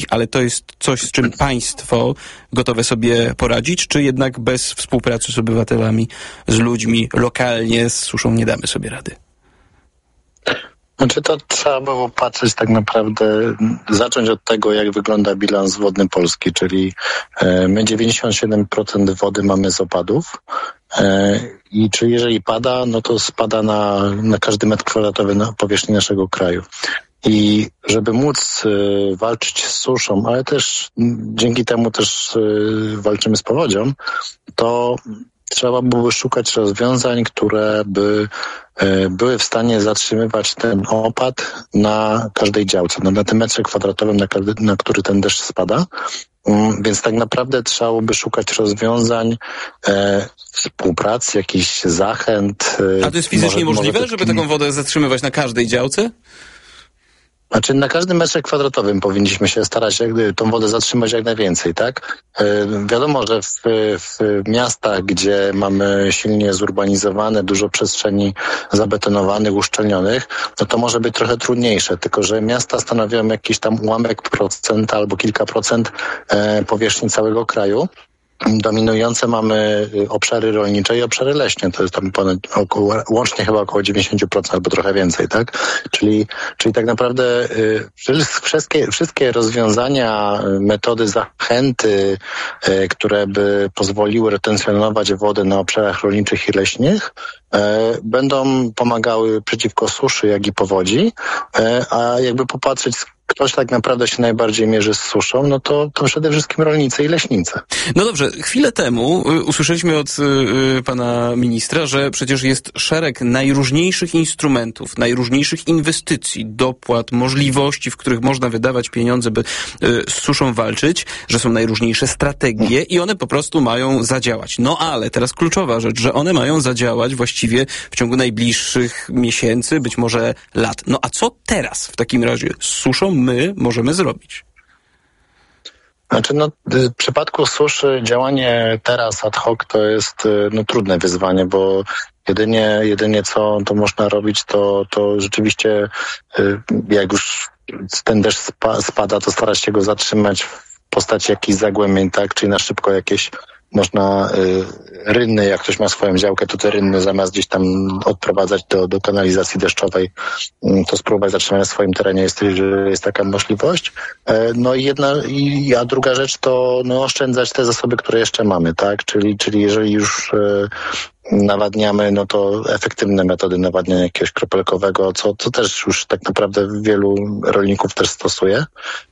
ale to jest coś, z czym państwo gotowe sobie poradzić, czy jednak bez współpracy z obywatelami, z ludźmi lokalnie z suszą nie damy sobie rady? Znaczy to trzeba było patrzeć tak naprawdę, zacząć od tego, jak wygląda bilans wodny Polski, czyli my 97% wody mamy z opadów i czy jeżeli pada, no to spada na każdy metr kwadratowy na powierzchni naszego kraju. I żeby móc walczyć z suszą, ale też dzięki temu też walczymy z powodzią, to trzeba byłoby szukać rozwiązań, które by były w stanie zatrzymywać ten opad na każdej działce, na tym metrze kwadratowym, na który ten deszcz spada. Więc tak naprawdę trzeba by szukać rozwiązań, współpracy, jakichś zachęt. A to jest fizycznie możliwe, żeby taką wodę zatrzymywać na każdej działce? Znaczy na każdym metrze kwadratowym powinniśmy się starać tą wodę zatrzymać jak najwięcej, tak? Wiadomo, że w miastach, gdzie mamy silnie zurbanizowane, dużo przestrzeni zabetonowanych, uszczelnionych, no to może być trochę trudniejsze, tylko że miasta stanowią jakiś tam ułamek procenta albo kilka procent powierzchni całego kraju. Dominujące mamy obszary rolnicze i obszary leśne. To jest tam łącznie chyba około 90% albo trochę więcej, tak? Czyli tak naprawdę wszystkie rozwiązania, metody zachęty, które by pozwoliły retencjonować wodę na obszarach rolniczych i leśnych, będą pomagały przeciwko suszy, jak i powodzi, a jakby popatrzeć, ktoś tak naprawdę się najbardziej mierzy z suszą, no to przede wszystkim rolnicy i leśnicy. No dobrze, chwilę temu usłyszeliśmy od pana ministra, że przecież jest szereg najróżniejszych instrumentów, najróżniejszych inwestycji, dopłat, możliwości, w których można wydawać pieniądze, by z suszą walczyć, że są najróżniejsze strategie i one po prostu mają zadziałać. No ale teraz kluczowa rzecz, że one mają zadziałać właściwie w ciągu najbliższych miesięcy, być może lat. No a co teraz w takim razie z suszą my możemy zrobić? Znaczy, w przypadku suszy działanie teraz ad hoc to jest trudne wyzwanie, bo jedynie co to można robić, to rzeczywiście jak już ten deszcz spada, to starać się go zatrzymać w postaci jakichś zagłębień, tak? Czyli na szybko jakieś można rynny, jak ktoś ma swoją działkę, to te rynny zamiast gdzieś tam odprowadzać do kanalizacji deszczowej, to spróbować zatrzymać na swoim terenie, jest taka możliwość. A druga rzecz to oszczędzać te zasoby, które jeszcze mamy, tak? Czyli jeżeli już nawadniamy, no to efektywne metody nawadniania jakiegoś kropelkowego, co też już tak naprawdę wielu rolników też stosuje.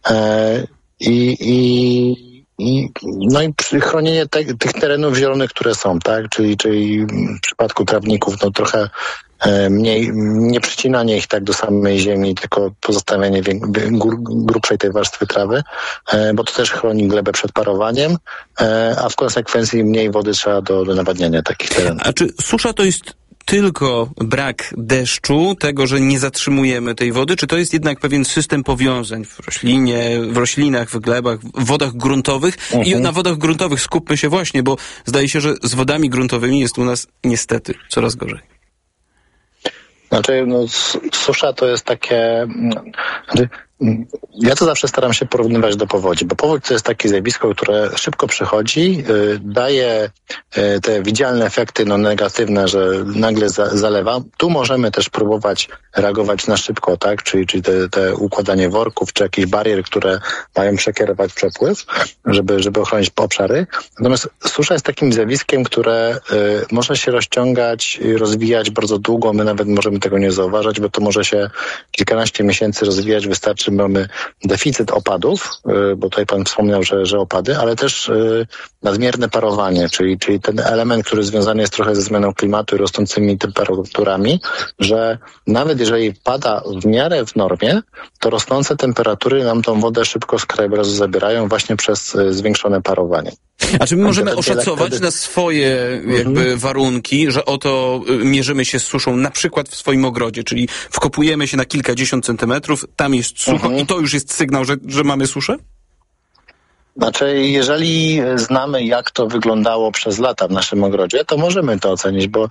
I chronienie tych terenów zielonych, które są, tak? Czyli w przypadku trawników, trochę mniej, nie przycinanie ich tak do samej ziemi, tylko pozostawianie grubszej tej warstwy trawy, bo to też chroni glebę przed parowaniem, a w konsekwencji mniej wody trzeba do nawadniania takich terenów. A czy susza to jest tylko brak deszczu, tego, że nie zatrzymujemy tej wody, czy to jest jednak pewien system powiązań w roślinach, w glebach, w wodach gruntowych? I na wodach gruntowych skupmy się właśnie, bo zdaje się, że z wodami gruntowymi jest u nas niestety coraz gorzej. Znaczy, susza to jest takie... Ja to zawsze staram się porównywać do powodzi, bo powódź to jest takie zjawisko, które szybko przychodzi, daje te widzialne efekty negatywne, że nagle zalewa. Tu możemy też próbować reagować na szybko, tak? Czyli te układanie worków, czy jakichś barier, które mają przekierować przepływ, żeby ochronić obszary. Natomiast susza jest takim zjawiskiem, które może się rozciągać i rozwijać bardzo długo. My nawet możemy tego nie zauważać, bo to może się kilkanaście miesięcy rozwijać. Wystarczy, mamy deficyt opadów, bo tutaj pan wspomniał, że opady, ale też nadmierne parowanie, czyli ten element, który związany jest trochę ze zmianą klimatu i rosnącymi temperaturami, że nawet jeżeli pada w miarę w normie, to rosnące temperatury nam tą wodę szybko z krajobrazu zabierają właśnie przez zwiększone parowanie. A czy my możemy oszacować na swoje warunki, że oto mierzymy się z suszą na przykład w swoim ogrodzie, czyli wkopujemy się na kilkadziesiąt centymetrów, tam jest sucho i to już jest sygnał, że mamy suszę? Znaczy, jeżeli znamy, jak to wyglądało przez lata w naszym ogrodzie, to możemy to ocenić, bo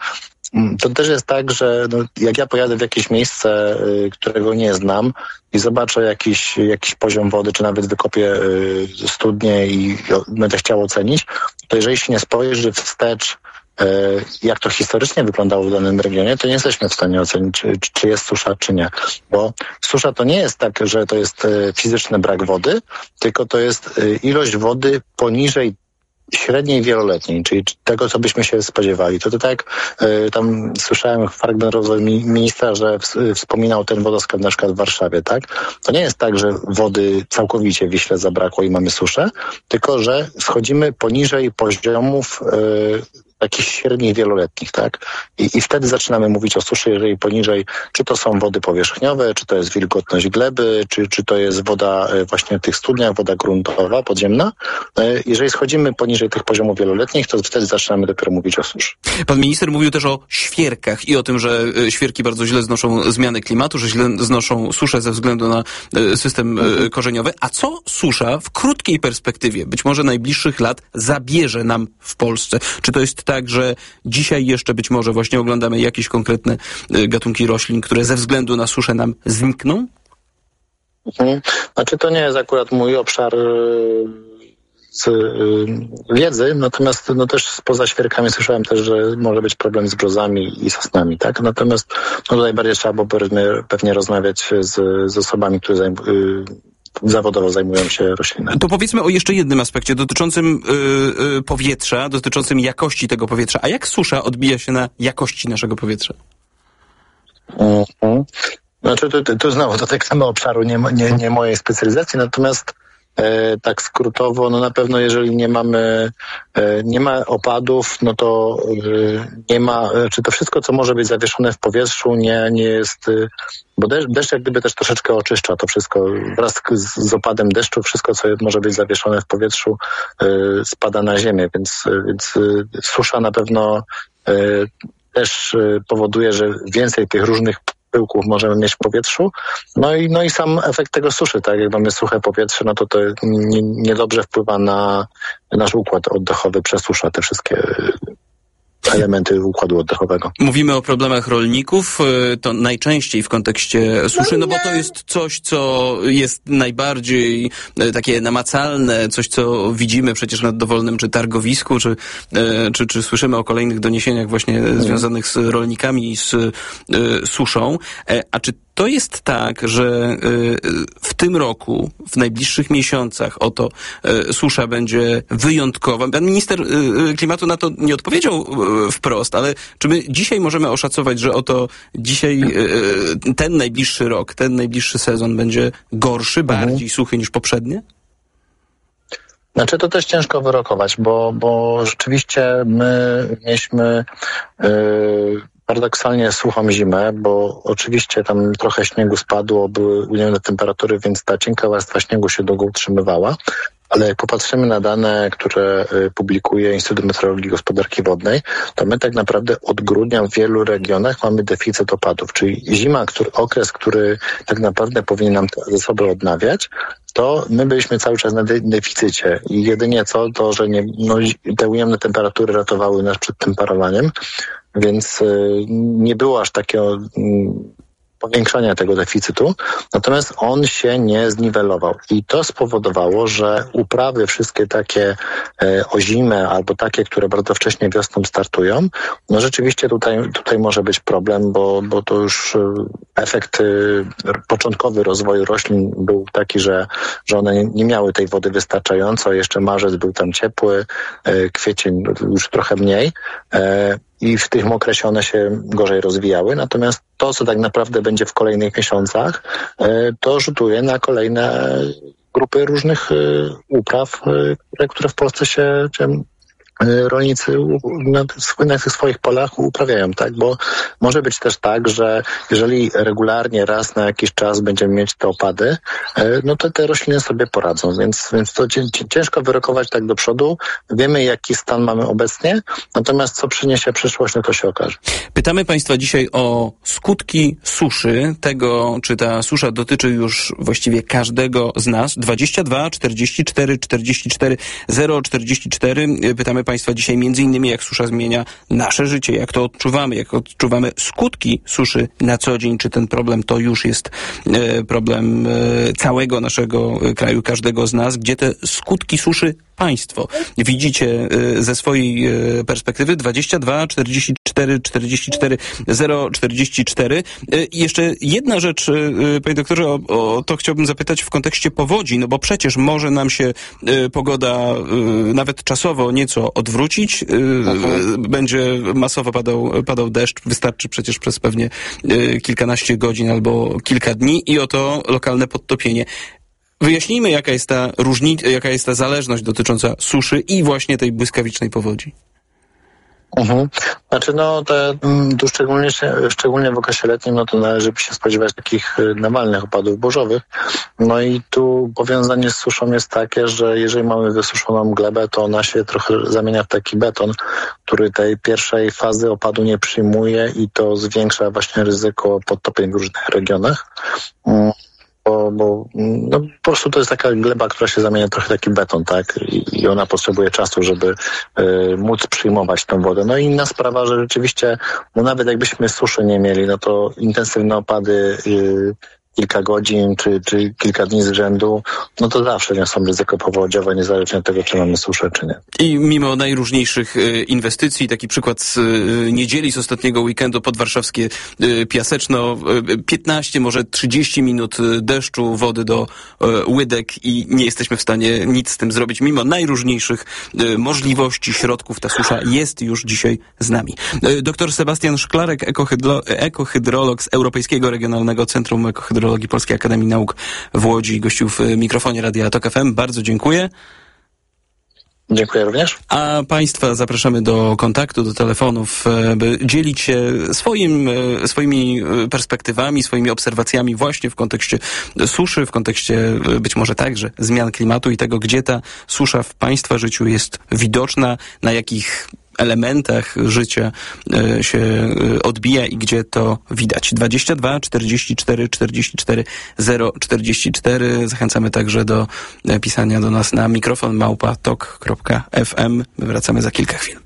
to też jest tak, że jak ja pojadę w jakieś miejsce, którego nie znam i zobaczę jakiś poziom wody, czy nawet wykopię studnię i będę chciał ocenić, to jeżeli się nie spojrzy wstecz, jak to historycznie wyglądało w danym regionie, to nie jesteśmy w stanie ocenić, czy jest susza, czy nie. Bo susza to nie jest tak, że to jest fizyczny brak wody, tylko to jest ilość wody poniżej średniej wieloletniej, czyli tego, co byśmy się spodziewali. To tak, tam słyszałem fragment rozwoju ministra, że wspominał ten wodoskad na przykład w Warszawie, tak? To nie jest tak, że wody całkowicie w Wiśle zabrakło i mamy suszę, tylko że schodzimy poniżej poziomów jakichś średnich wieloletnich, tak? I wtedy zaczynamy mówić o suszy, jeżeli poniżej, czy to są wody powierzchniowe, czy to jest wilgotność gleby, czy to jest woda właśnie w tych studniach, woda gruntowa, podziemna. Jeżeli schodzimy poniżej tych poziomów wieloletnich, to wtedy zaczynamy dopiero mówić o suszy. Pan minister mówił też o świerkach i o tym, że świerki bardzo źle znoszą zmiany klimatu, że źle znoszą suszę ze względu na system korzeniowy. A co susza w krótkiej perspektywie, być może najbliższych lat, zabierze nam w Polsce? Czy to jest tak, że dzisiaj jeszcze być może właśnie oglądamy jakieś konkretne gatunki roślin, które ze względu na suszę nam znikną? Znaczy to nie jest akurat mój obszar wiedzy, natomiast też spoza świerkami słyszałem też, że może być problem z brzozami i sosnami, tak? Natomiast tutaj bardziej trzeba było pewnie rozmawiać z osobami, które zawodowo zajmują się roślinami. To powiedzmy o jeszcze jednym aspekcie dotyczącym powietrza, dotyczącym jakości tego powietrza. A jak susza odbija się na jakości naszego powietrza? Znaczy tu znowu do tego samego obszaru nie mojej specjalizacji, natomiast tak skrótowo, no na pewno jeżeli nie ma opadów, no to nie ma, czy to wszystko, co może być zawieszone w powietrzu, nie jest, bo deszcz jak gdyby też troszeczkę oczyszcza to wszystko. Wraz z opadem deszczu wszystko, co może być zawieszone w powietrzu, spada na ziemię, więc susza na pewno też powoduje, że więcej tych różnych pyłków możemy mieć w powietrzu. No i sam efekt tego suszy, tak? Jak mamy suche powietrze, no to niedobrze wpływa na nasz układ oddechowy, przesusza te wszystkie elementy układu oddechowego. Mówimy o problemach rolników, to najczęściej w kontekście suszy, no bo to jest coś, co jest najbardziej takie namacalne, coś, co widzimy przecież na dowolnym czy targowisku, czy słyszymy o kolejnych doniesieniach właśnie związanych z rolnikami i z suszą. A czy to jest tak, że w tym roku, w najbliższych miesiącach oto susza będzie wyjątkowa? Pan minister klimatu na to nie odpowiedział wprost, ale czy my dzisiaj możemy oszacować, że oto dzisiaj ten najbliższy rok, ten najbliższy sezon będzie gorszy, bardziej suchy niż poprzednie? Znaczy to też ciężko wyrokować, bo rzeczywiście my mieliśmy paradoksalnie suchą zimę, bo oczywiście tam trochę śniegu spadło, były ujemne temperatury, więc ta cienka warstwa śniegu się długo utrzymywała. Ale jak popatrzymy na dane, które publikuje Instytut Meteorologii i Gospodarki Wodnej, to my tak naprawdę od grudnia w wielu regionach mamy deficyt opadów, czyli zima, okres, który tak naprawdę powinien nam te zasoby odnawiać, to my byliśmy cały czas na deficycie i jedynie to, że te ujemne temperatury ratowały nas przed tym parowaniem, więc nie było aż takiego powiększania tego deficytu, natomiast on się nie zniwelował i to spowodowało, że uprawy wszystkie takie ozime albo takie, które bardzo wcześnie wiosną startują, no rzeczywiście tutaj może być problem, bo to już efekt początkowy rozwoju roślin był taki, że one nie miały tej wody wystarczająco, jeszcze marzec był tam ciepły, kwiecień już trochę mniej, i w tym okresie one się gorzej rozwijały. Natomiast to, co tak naprawdę będzie w kolejnych miesiącach, to rzutuje na kolejne grupy różnych upraw, które w Polsce się rolnicy na tych swoich polach uprawiają, tak? Bo może być też tak, że jeżeli regularnie raz na jakiś czas będziemy mieć te opady, no to te rośliny sobie poradzą, więc to ciężko wyrokować tak do przodu. Wiemy, jaki stan mamy obecnie, natomiast co przyniesie przyszłość, no to się okaże. Pytamy Państwa dzisiaj o skutki suszy, tego, czy ta susza dotyczy już właściwie każdego z nas. 22 44 44 044. Pytamy Państwa dzisiaj między innymi, jak susza zmienia nasze życie, jak to odczuwamy, jak odczuwamy skutki suszy na co dzień, czy ten problem to już jest problem całego naszego kraju, każdego z nas, gdzie te skutki suszy Państwo widzicie ze swojej perspektywy. 22 44 44 044. Jeszcze jedna rzecz, panie doktorze, o to chciałbym zapytać w kontekście powodzi, no bo przecież może nam się pogoda nawet czasowo nieco odwrócić. Będzie masowo padał deszcz. Wystarczy przecież przez pewnie kilkanaście godzin albo kilka dni i oto lokalne podtopienie. Wyjaśnijmy, jaka jest ta różnica, jaka jest ta zależność dotycząca suszy i właśnie tej błyskawicznej powodzi. Znaczy, tu szczególnie w okresie letnim, no to należy się spodziewać takich nawalnych opadów burzowych. No i tu powiązanie z suszą jest takie, że jeżeli mamy wysuszoną glebę, to ona się trochę zamienia w taki beton, który tej pierwszej fazy opadu nie przyjmuje i to zwiększa właśnie ryzyko podtopień w różnych regionach. Bo po prostu to jest taka gleba, która się zamienia trochę w taki beton, tak? I ona potrzebuje czasu, żeby móc przyjmować tą wodę. No i inna sprawa, że rzeczywiście, nawet jakbyśmy suszy nie mieli, no to intensywne opady kilka godzin czy kilka dni z rzędu, no to zawsze niosą ryzyko powodziowe, niezależnie od tego, czy mamy suszę, czy nie. I mimo najróżniejszych inwestycji, taki przykład z niedzieli, z ostatniego weekendu podwarszawskie Piaseczno, 15, może 30 minut deszczu, wody do łydek i nie jesteśmy w stanie nic z tym zrobić. Mimo najróżniejszych możliwości, środków, ta susza jest już dzisiaj z nami. Dr Sebastian Szklarek, ekohydrolog z Europejskiego Regionalnego Centrum Ekohydrologii Polskiej Akademii Nauk w Łodzi, gościł w mikrofonie Radia Tok FM. Bardzo dziękuję. Dziękuję również. A Państwa zapraszamy do kontaktu, do telefonów, by dzielić się swoimi perspektywami, swoimi obserwacjami właśnie w kontekście suszy, w kontekście być może także zmian klimatu i tego, gdzie ta susza w Państwa życiu jest widoczna, na jakich elementach życia się odbija i gdzie to widać. 22 44 44 044. Zachęcamy także do pisania do nas na mikrofon@tok.fm. My wracamy za kilka chwil.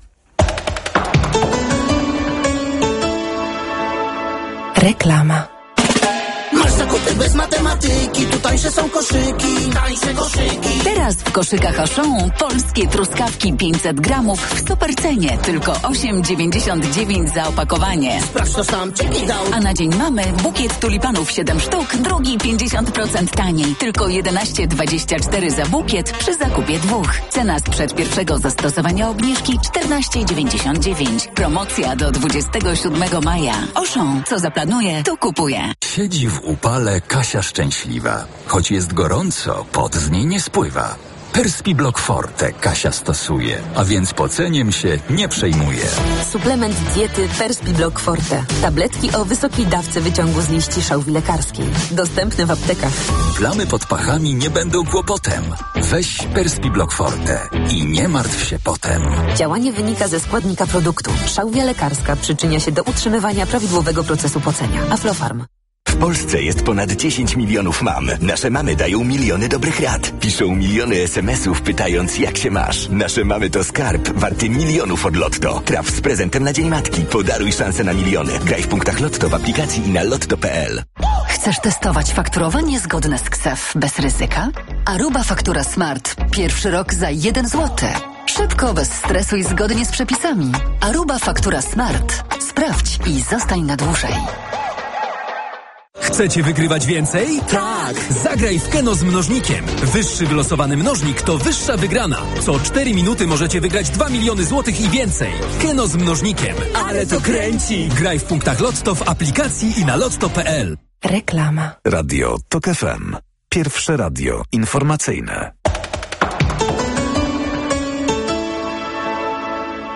Reklama. Masz zakupy bez matematyki, tu tańsze są koszyki, tańsze koszyki. Teraz w koszykach Auchan polskie truskawki 500 gramów w supercenie, tylko 8,99 za opakowanie. Sprawdź, to sam ci dał. A na Dzień Mamy bukiet tulipanów 7 sztuk, drugi 50% taniej, tylko 11,24 za bukiet przy zakupie 2. Cena sprzed pierwszego zastosowania obniżki 14,99. Promocja do 27 maja. Auchan, co zaplanuje, to kupuje. Siedzi w upale Kasia szczęśliwa. Choć jest gorąco, pot z niej nie spływa. Perspiblock Forte Kasia stosuje, a więc poceniem się nie przejmuje. Suplement diety Perspiblock Forte. Tabletki o wysokiej dawce wyciągu z liści szałwi lekarskiej. Dostępne w aptekach. Plamy pod pachami nie będą kłopotem. Weź Perspiblock Forte i nie martw się potem. Działanie wynika ze składnika produktu. Szałwia lekarska przyczynia się do utrzymywania prawidłowego procesu pocenia. Aflofarm. W Polsce jest ponad 10 milionów mam. Nasze mamy dają miliony dobrych rad. Piszą miliony SMS-ów pytając, jak się masz. Nasze mamy to skarb warty milionów od Lotto. Traf z prezentem na Dzień Matki. Podaruj szansę na miliony. Graj w punktach Lotto w aplikacji i na lotto.pl. Chcesz testować fakturowanie zgodne z KSEF bez ryzyka? Aruba Faktura Smart. Pierwszy rok za 1 zł. Szybko, bez stresu i zgodnie z przepisami. Aruba Faktura Smart. Sprawdź i zostań na dłużej. Chcecie wygrywać więcej? Tak! Zagraj w Keno z mnożnikiem. Wyższy wylosowany mnożnik to wyższa wygrana. Co 4 minuty możecie wygrać 2 miliony złotych i więcej. Keno z mnożnikiem. Ale to kręci! Graj w punktach Lotto w aplikacji i na lotto.pl. Reklama. Radio Tok FM. Pierwsze radio informacyjne.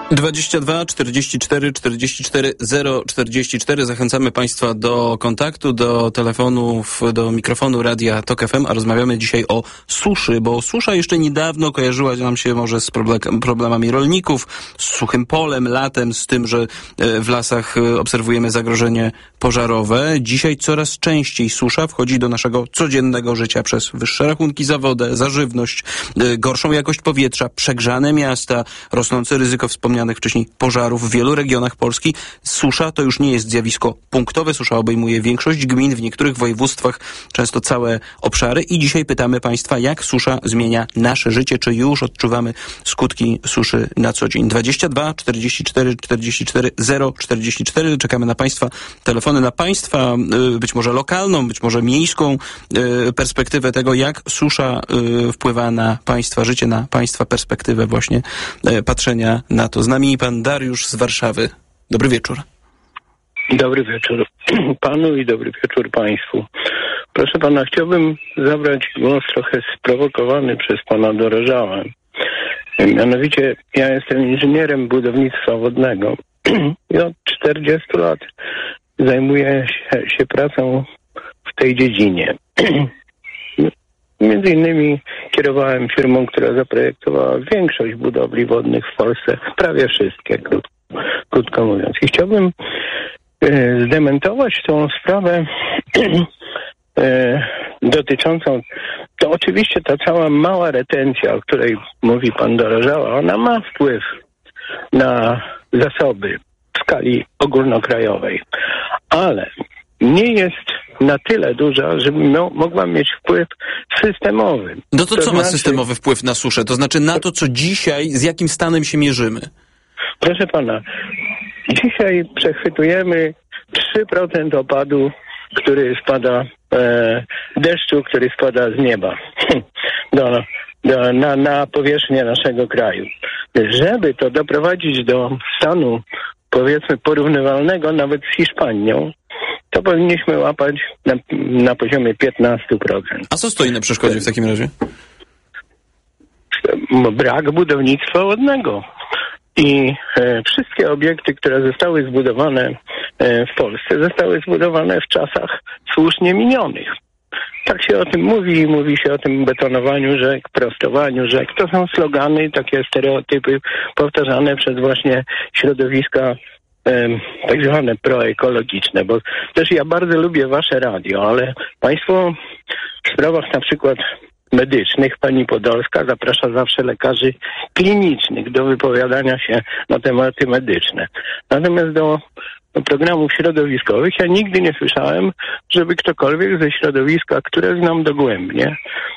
22 44 44 044. Zachęcamy Państwa do kontaktu, do telefonów, do mikrofonu Radia Tok FM, a rozmawiamy dzisiaj o suszy, bo susza jeszcze niedawno kojarzyła nam się może z problemami rolników, z suchym polem, latem, z tym, że w lasach obserwujemy zagrożenie pożarowe. Dzisiaj coraz częściej susza wchodzi do naszego codziennego życia przez wyższe rachunki za wodę, za żywność, gorszą jakość powietrza, przegrzane miasta, rosnące ryzyko wspomnianych wcześniej pożarów w wielu regionach Polski. Susza to już nie jest zjawisko punktowe. Susza obejmuje większość gmin, w niektórych województwach często całe obszary. I dzisiaj pytamy Państwa, jak susza zmienia nasze życie, czy już odczuwamy skutki suszy na co dzień. 22 44 44 044. Czekamy na Państwa telefony, na Państwa być może lokalną, być może miejską perspektywę tego, jak susza wpływa na Państwa życie, na Państwa perspektywę właśnie patrzenia na to. Z nami pan Dariusz z Warszawy. Dobry wieczór. Dobry wieczór panu i dobry wieczór państwu. Proszę pana, chciałbym zabrać głos trochę sprowokowany przez pana Dorożała. Mianowicie ja jestem inżynierem budownictwa wodnego i od 40 lat zajmuję się pracą w tej dziedzinie. Między innymi kierowałem firmą, która zaprojektowała większość budowli wodnych w Polsce, prawie wszystkie, krótko mówiąc. I chciałbym zdementować tą sprawę dotyczącą, to oczywiście ta cała mała retencja, o której mówi pan Dorożała, ona ma wpływ na zasoby w skali ogólnokrajowej, ale nie jest na tyle duża, żeby mogła mieć wpływ systemowy. No to co ma systemowy wpływ na suszę? To znaczy na to, co dzisiaj, z jakim stanem się mierzymy? Proszę pana, dzisiaj przechwytujemy 3% opadu, który spada, deszczu, który spada z nieba na powierzchnię naszego kraju. Żeby to doprowadzić do stanu, powiedzmy, porównywalnego nawet z Hiszpanią, to powinniśmy łapać na poziomie 15%. A co stoi na przeszkodzie w takim razie? Brak budownictwa wodnego. I wszystkie obiekty, które zostały zbudowane w Polsce, zostały zbudowane w czasach słusznie minionych. Tak się o tym mówi się o tym betonowaniu rzek, prostowaniu rzek. To są slogany, takie stereotypy powtarzane przez właśnie środowiska tak zwane proekologiczne, bo też ja bardzo lubię wasze radio, ale państwo w sprawach na przykład medycznych, pani Podolska zaprasza zawsze lekarzy klinicznych do wypowiadania się na tematy medyczne. Natomiast do programów środowiskowych ja nigdy nie słyszałem, żeby ktokolwiek ze środowiska, które znam dogłębnie,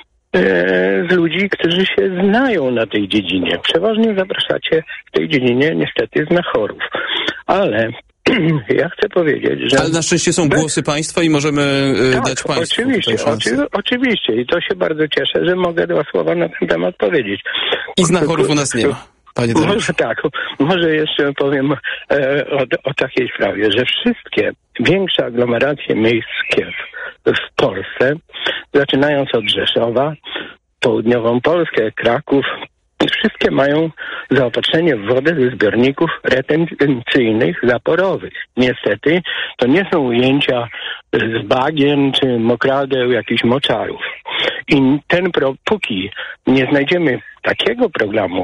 z ludzi, którzy się znają na tej dziedzinie. Przeważnie zapraszacie w tej dziedzinie niestety znachorów. Ale ja chcę powiedzieć, że... Ale na szczęście są głosy państwa i możemy dać państwu oczywiście. I to się bardzo cieszę, że mogę dwa słowa na ten temat powiedzieć. I znachorów u nas nie ma. Może jeszcze powiem o takiej sprawie, że wszystkie większe aglomeracje miejskie w Polsce, zaczynając od Rzeszowa, południową Polskę, Kraków, wszystkie mają zaopatrzenie w wodę ze zbiorników retencyjnych, zaporowych. Niestety to nie są ujęcia z bagien czy mokradeł, jakichś moczarów. I póki nie znajdziemy takiego programu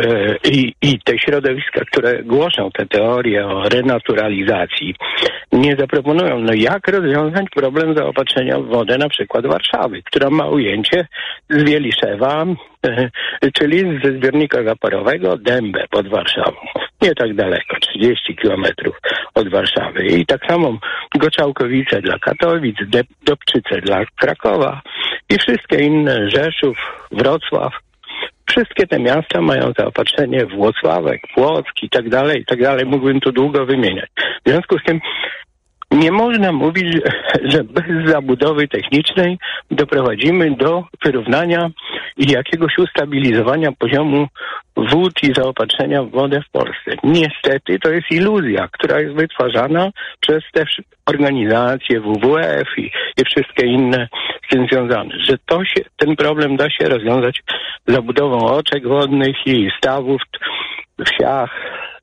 i te środowiska, które głoszą te teorie o renaturalizacji, nie zaproponują, jak rozwiązać problem zaopatrzenia w wodę na przykład Warszawy, która ma ujęcie z Wieliszewa, czyli ze zbiornika zaporowego Dębę pod Warszawą. Nie tak daleko, 30 kilometrów od Warszawy. I tak samo Goczałkowice dla Katowic, Dobczyce dla Krakowa i wszystkie inne, Rzeszów, Wrocław. Wszystkie te miasta mają zaopatrzenie Włocławek, Płock i tak dalej. Mógłbym tu długo wymieniać. W związku z tym nie można mówić, że bez zabudowy technicznej doprowadzimy do wyrównania i jakiegoś ustabilizowania poziomu wód i zaopatrzenia w wodę w Polsce. Niestety to jest iluzja, która jest wytwarzana przez te organizacje WWF i wszystkie inne z tym związane, że ten problem da się rozwiązać zabudową oczek wodnych i stawów w wsiach,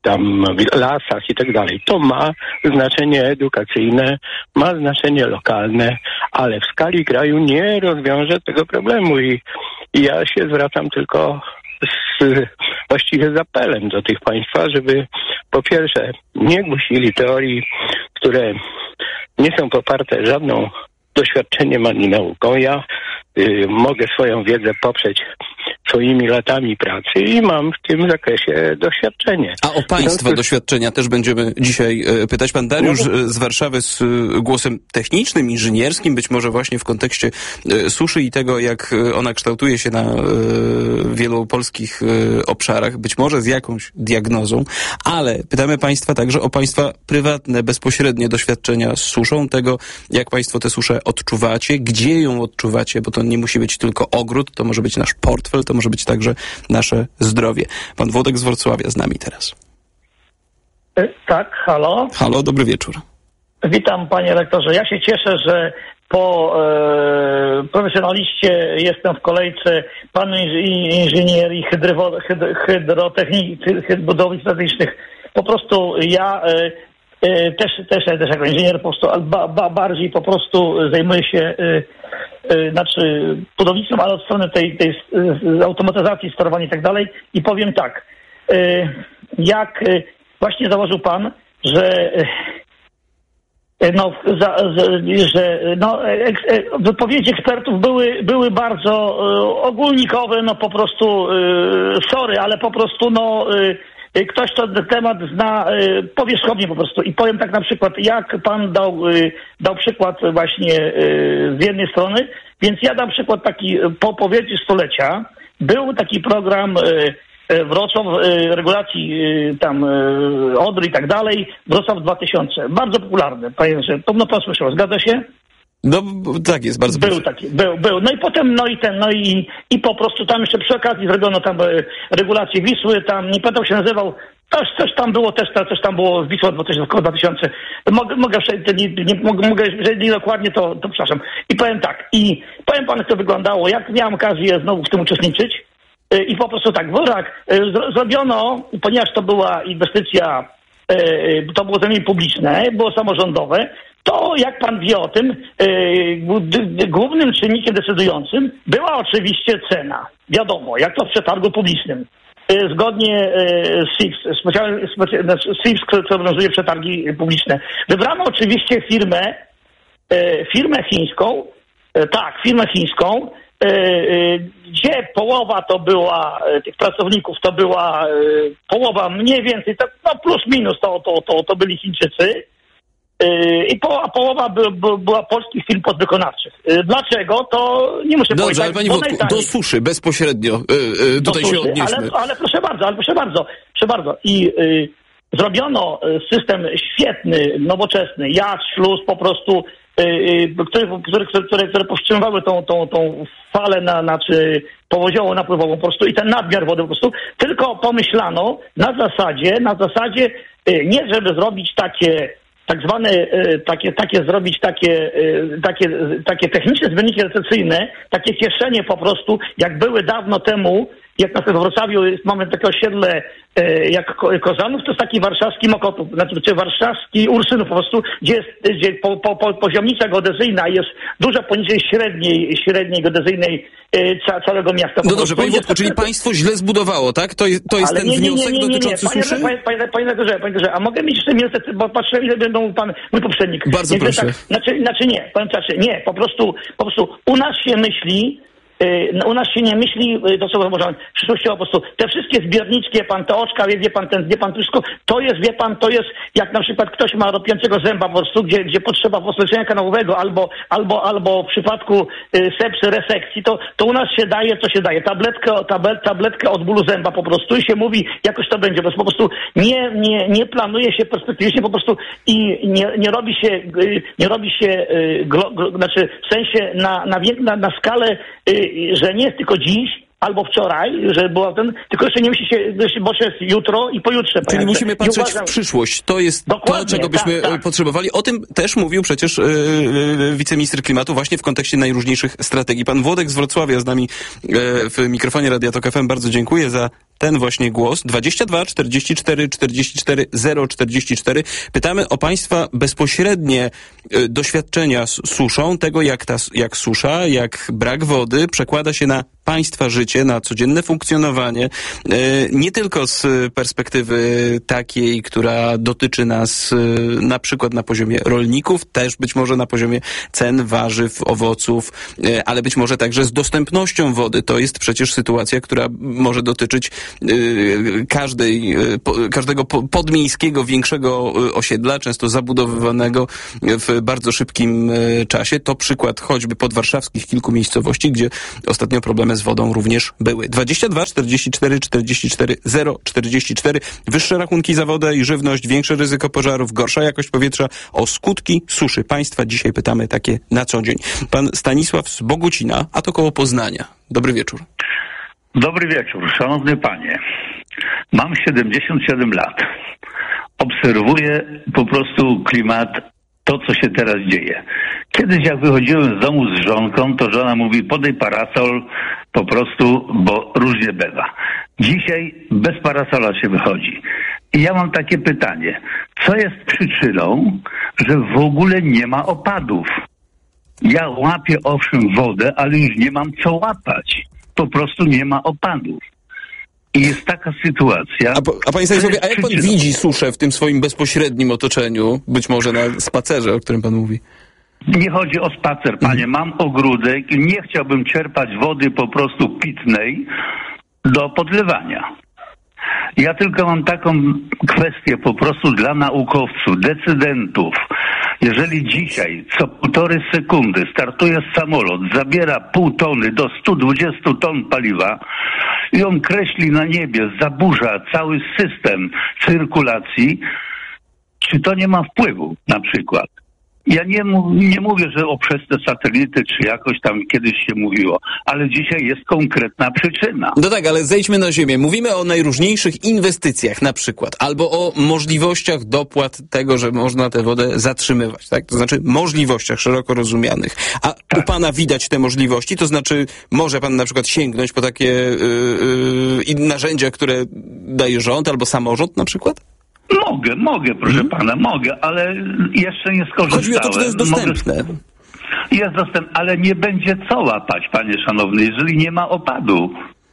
tam w lasach i tak dalej. To ma znaczenie edukacyjne, ma znaczenie lokalne, ale w skali kraju nie rozwiąże tego problemu i ja się zwracam tylko właściwie z apelem do tych państwa, żeby po pierwsze nie głosili teorii, które nie są poparte żadną doświadczeniem ani nauką. Ja mogę swoją wiedzę poprzeć swoimi latami pracy i mam w tym zakresie doświadczenie. A o państwa doświadczenia też będziemy dzisiaj pytać. Pan Dariusz z Warszawy z głosem technicznym, inżynierskim, być może właśnie w kontekście suszy i tego, jak ona kształtuje się na wielu polskich obszarach, być może z jakąś diagnozą, ale pytamy państwa także o państwa prywatne, bezpośrednie doświadczenia z suszą, tego, jak państwo tę suszę odczuwacie, gdzie ją odczuwacie, bo to nie musi być tylko ogród, to może być nasz portfel, to może być także nasze zdrowie. Pan Włodek z Wrocławia z nami teraz. Tak, halo. Halo, dobry wieczór. Witam, panie rektorze. Ja się cieszę, że po profesjonaliście jestem w kolejce panu inżynierii hydrotechniki, budowli strategicznych. Po prostu ja też jako inżynier po prostu bardziej po prostu zajmuję się budownictwem, ale od strony tej automatyzacji, sterowania i tak dalej. I powiem tak, jak właśnie zauważył pan, że wypowiedzi ekspertów były bardzo ogólnikowe, po prostu sorry, ale po prostu ktoś ten temat zna powierzchownie po prostu. I powiem tak na przykład, jak pan dał przykład właśnie z jednej strony, więc ja dam przykład taki po powieści stulecia. Był taki program Wrocław, regulacji tam Odry i tak dalej, Wrocław 2000. Bardzo popularny, panie, że to pan słyszał, zgadza się? No tak jest, bardzo był taki, był. No i potem, i po prostu tam jeszcze przy okazji zrobiono tam regulację Wisły, tam, nie pamiętam się nazywał, coś tam było też, coś tam było Wisła 2000. Mogę, jeżeli nie dokładnie, to przepraszam. I powiem tak, powiem panu, jak to wyglądało, jak miałem okazję znowu w tym uczestniczyć, i po prostu tak, zrobiono, ponieważ to była inwestycja, to było zamienie publiczne, było samorządowe, to jak pan wie o tym, głównym czynnikiem decydującym była oczywiście cena. Wiadomo, jak to w przetargu publicznym. Zgodnie z SIPS, który organizuje przetargi publiczne. Wybrano oczywiście firmę chińską, firmę chińską, gdzie połowa to była, tych pracowników to była połowa mniej więcej, plus minus to byli Chińczycy. A połowa była polskich firm podwykonawczych. Dlaczego? To nie muszę powiedzieć. Dobrze, ale panie Włodku, do suszy bezpośrednio tutaj się odnieśmy. Ale proszę bardzo. I zrobiono system świetny, nowoczesny, jacht, śluz po prostu, które powstrzymywały tą falę powodziową, napływową po prostu i ten nadmiar wody po prostu, tylko pomyślano na zasadzie nie żeby zrobić takie tak zwane, takie techniczne zbiorniki retencyjne, takie kieszenie po prostu, jak były dawno temu, jak na przykład w Wrocławiu mamy takie osiedle jak Kozanów, to jest taki warszawski Mokotów, czy warszawski Ursynów po prostu, gdzie poziomnica geodezyjna jest dużo poniżej średniej geodezyjnej całego miasta. No dobrze, panie Włodku, czyli państwo źle zbudowało, tak? To jest ten wniosek dotyczący suszy? Panie redaktorze, a mogę mieć jeszcze minutę, bo patrzę, ile będą mój poprzednik. Bardzo proszę. Nie, powiem tak, nie, po prostu u nas się nie myśli, to co może w przyszłości po prostu te wszystkie zbiorniczki, te oczka, wie pan wszystko, to jest jak na przykład ktoś ma ropiącego zęba po prostu, gdzie potrzeba leczenia kanałowego albo w przypadku sepsy, resekcji, to u nas się daje, co się daje, tabletkę od bólu zęba po prostu i się mówi, jakoś to będzie, bo po prostu nie planuje się perspektywicznie po prostu i nie robi się znaczy w sensie na skalę, że nie jest tylko dziś albo wczoraj, że była tylko jeszcze nie musi się, bo jest jutro i pojutrze. Czyli musimy patrzeć w przyszłość. To jest dokładnie to, czego byśmy potrzebowali. O tym też mówił przecież wiceminister klimatu właśnie w kontekście najróżniejszych strategii. Pan Włodek z Wrocławia z nami w mikrofonie Radia Tok FM. Bardzo dziękuję za ten właśnie głos. 22 44 44 044. Pytamy o państwa bezpośrednie doświadczenia z suszą, tego jak susza, jak brak wody przekłada się na państwa życie, na codzienne funkcjonowanie, nie tylko z perspektywy takiej, która dotyczy nas na przykład na poziomie rolników, też być może na poziomie cen warzyw, owoców, ale być może także z dostępnością wody. To jest przecież sytuacja, która może dotyczyć każdego podmiejskiego, większego osiedla, często zabudowywanego w bardzo szybkim czasie. To przykład choćby podwarszawskich kilku miejscowości, gdzie ostatnio problemy z wodą również były. 22 44 44 044. Wyższe rachunki za wodę i żywność, większe ryzyko pożarów, gorsza jakość powietrza. O skutki suszy państwa dzisiaj pytamy takie na co dzień. Pan Stanisław z Bogucina, a to koło Poznania. Dobry wieczór. Dobry wieczór, szanowny panie. Mam 77 lat. Obserwuję po prostu klimat, to co się teraz dzieje. Kiedyś jak wychodziłem z domu z żonką, to żona mówi podaj parasol po prostu, bo różnie bywa. Dzisiaj bez parasola się wychodzi. I ja mam takie pytanie. Co jest przyczyną, że w ogóle nie ma opadów? Ja łapię owszem wodę, ale już nie mam co łapać. Po prostu nie ma opadów. I jest taka sytuacja... A panie Stanisławie, a jak pan widzi suszę w tym swoim bezpośrednim otoczeniu? Być może na spacerze, o którym pan mówi. Nie chodzi o spacer, panie. Mam ogródek i nie chciałbym czerpać wody po prostu pitnej do podlewania. Ja tylko mam taką kwestię po prostu dla naukowców, decydentów. Jeżeli dzisiaj co 1,5 sekundy startuje samolot, zabiera 0,5 tony do 120 ton paliwa i on kreśli na niebie, zaburza cały system cyrkulacji, czy to nie ma wpływu na przykład? Ja nie mówię, że przez te satelity, czy jakoś tam kiedyś się mówiło, ale dzisiaj jest konkretna przyczyna. No tak, ale zejdźmy na ziemię. Mówimy o najróżniejszych inwestycjach na przykład, albo o możliwościach dopłat tego, że można tę wodę zatrzymywać, tak? To znaczy możliwościach szeroko rozumianych. A tak. U pana widać te możliwości? To znaczy może pan na przykład sięgnąć po takie narzędzia, które daje rząd albo samorząd na przykład? Mogę, proszę pana, mogę, ale jeszcze nie skorzystałem. Chodzi o to, czy to jest dostępne. Jest dostępne, ale nie będzie co łapać, panie szanowny, jeżeli nie ma opadu.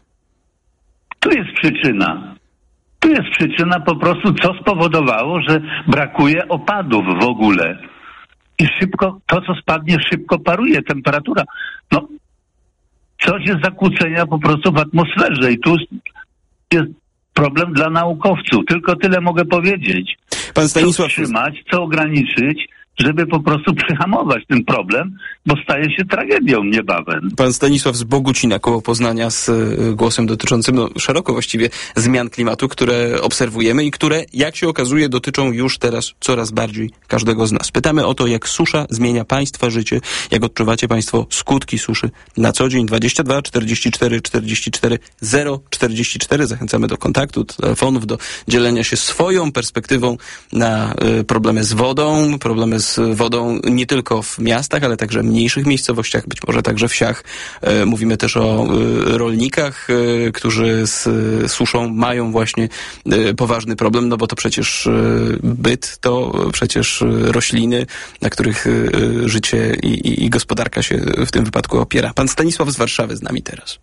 Tu jest przyczyna. Tu jest przyczyna po prostu, co spowodowało, że brakuje opadów w ogóle. I szybko, to co spadnie, szybko paruje temperatura. No, coś jest zakłócenia po prostu w atmosferze i tu jest problem dla naukowców. Tylko tyle mogę powiedzieć. Pan Stanisław... Co wstrzymać, co ograniczyć, żeby po prostu przyhamować ten problem, bo staje się tragedią niebawem. Pan Stanisław z Bogucina, koło Poznania, z głosem dotyczącym szeroko właściwie zmian klimatu, które obserwujemy i które, jak się okazuje, dotyczą już teraz coraz bardziej każdego z nas. Pytamy o to, jak susza zmienia państwa życie, jak odczuwacie państwo skutki suszy na co dzień. 22 44 44 044. Zachęcamy do kontaktu, do telefonów, do dzielenia się swoją perspektywą na problemy z wodą, nie tylko w miastach, ale także mniejszych miejscowościach, być może także wsiach. Mówimy też o rolnikach, którzy z suszą mają właśnie poważny problem, no bo to przecież byt, to przecież rośliny, na których życie i gospodarka się w tym wypadku opiera. Pan Stanisław z Warszawy z nami teraz.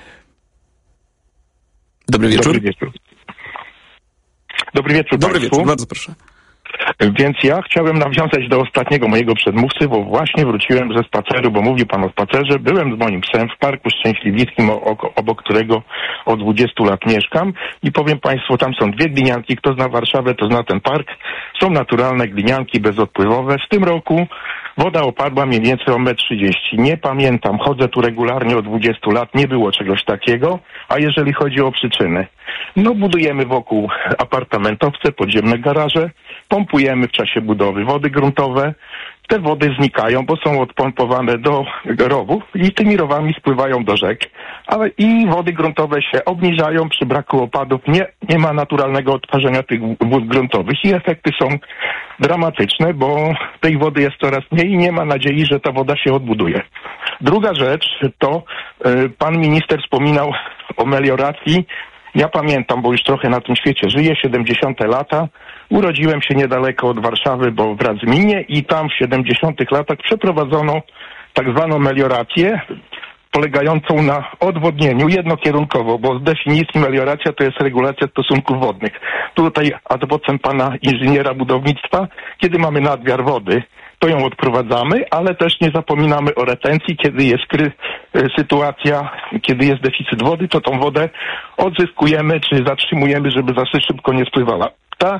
Dobry wieczór. Dobry wieczór. Dobry wieczór. Dobry wieczór, bardzo proszę. Więc ja chciałem nawiązać do ostatniego mojego przedmówcy, bo właśnie wróciłem ze spaceru, bo mówił pan o spacerze. Byłem z moim psem w Parku Szczęśliwickim, obok którego od 20 lat mieszkam i powiem państwu, tam są 2 glinianki. Kto zna Warszawę, to zna ten park. Są naturalne glinianki bezodpływowe. W tym roku woda opadła mniej więcej o 1,30 m. Nie pamiętam, chodzę tu regularnie od 20 lat, nie było czegoś takiego. A jeżeli chodzi o przyczyny, no budujemy wokół apartamentowce, podziemne garaże, pompujemy w czasie budowy wody gruntowe. Te wody znikają, bo są odpompowane do rowów i tymi rowami spływają do rzek. Ale i wody gruntowe się obniżają przy braku opadów. Nie ma naturalnego odparzenia tych wód gruntowych i efekty są dramatyczne, bo tej wody jest coraz mniej i nie ma nadziei, że ta woda się odbuduje. Druga rzecz to pan minister wspominał o melioracji Ja pamiętam, bo już trochę na tym świecie żyję, 70. lata. Urodziłem się niedaleko od Warszawy, bo w Radzminie i tam w 70. latach przeprowadzono tak zwaną meliorację polegającą na odwodnieniu jednokierunkowo, bo z definicji melioracja to jest regulacja stosunków wodnych. Tutaj ad vocem pana inżyniera budownictwa, kiedy mamy nadmiar wody, to ją odprowadzamy, ale też nie zapominamy o retencji, kiedy jest sytuacja, kiedy jest deficyt wody, to tą wodę odzyskujemy czy zatrzymujemy, żeby za szybko nie spływała. Ta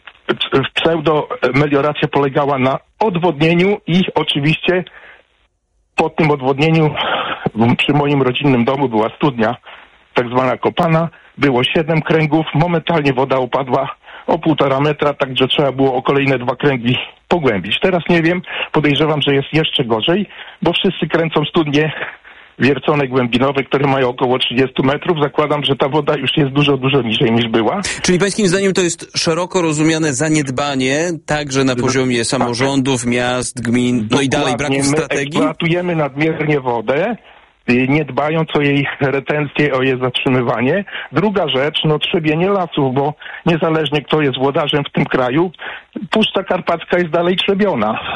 pseudomelioracja polegała na odwodnieniu i oczywiście po tym odwodnieniu przy moim rodzinnym domu była studnia, tak zwana kopana, było 7 kręgów, momentalnie woda upadła o 1,5 metra, także trzeba było o kolejne 2 kręgi pogłębić. Teraz nie wiem, podejrzewam, że jest jeszcze gorzej, bo wszyscy kręcą studnie wiercone głębinowe, które mają około 30 metrów. Zakładam, że ta woda już jest dużo, dużo niżej niż była. Czyli pańskim zdaniem to jest szeroko rozumiane zaniedbanie, także na poziomie samorządów, miast, gmin, no Dokładnie. i dalej braku strategii? My eksploatujemy nadmiernie wodę, nie dbając o jej retencję, o jej zatrzymywanie. Druga rzecz, trzebienie lasów, bo niezależnie kto jest włodarzem w tym kraju, Puszcza Karpacka jest dalej trzebiona,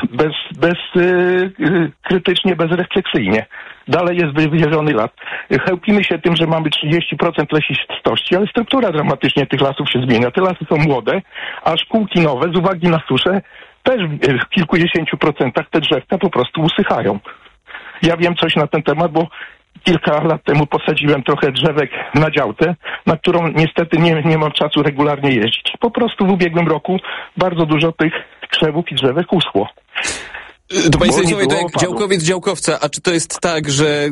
krytycznie, bezrefleksyjnie. Dalej jest wywieziony las. Chełpimy się tym, że mamy 30% lesistości, ale struktura dramatycznie tych lasów się zmienia. Te lasy są młode, a szkółki nowe z uwagi na suszę też w kilkudziesięciu procentach te drzewka po prostu usychają. Ja wiem coś na ten temat, bo kilka lat temu posadziłem trochę drzewek na działce, na którą niestety nie mam czasu regularnie jeździć. Po prostu w ubiegłym roku bardzo dużo tych krzewów i drzewek uschło. To panie Stanisławie, to jak działkowiec działkowca, a czy to jest tak, że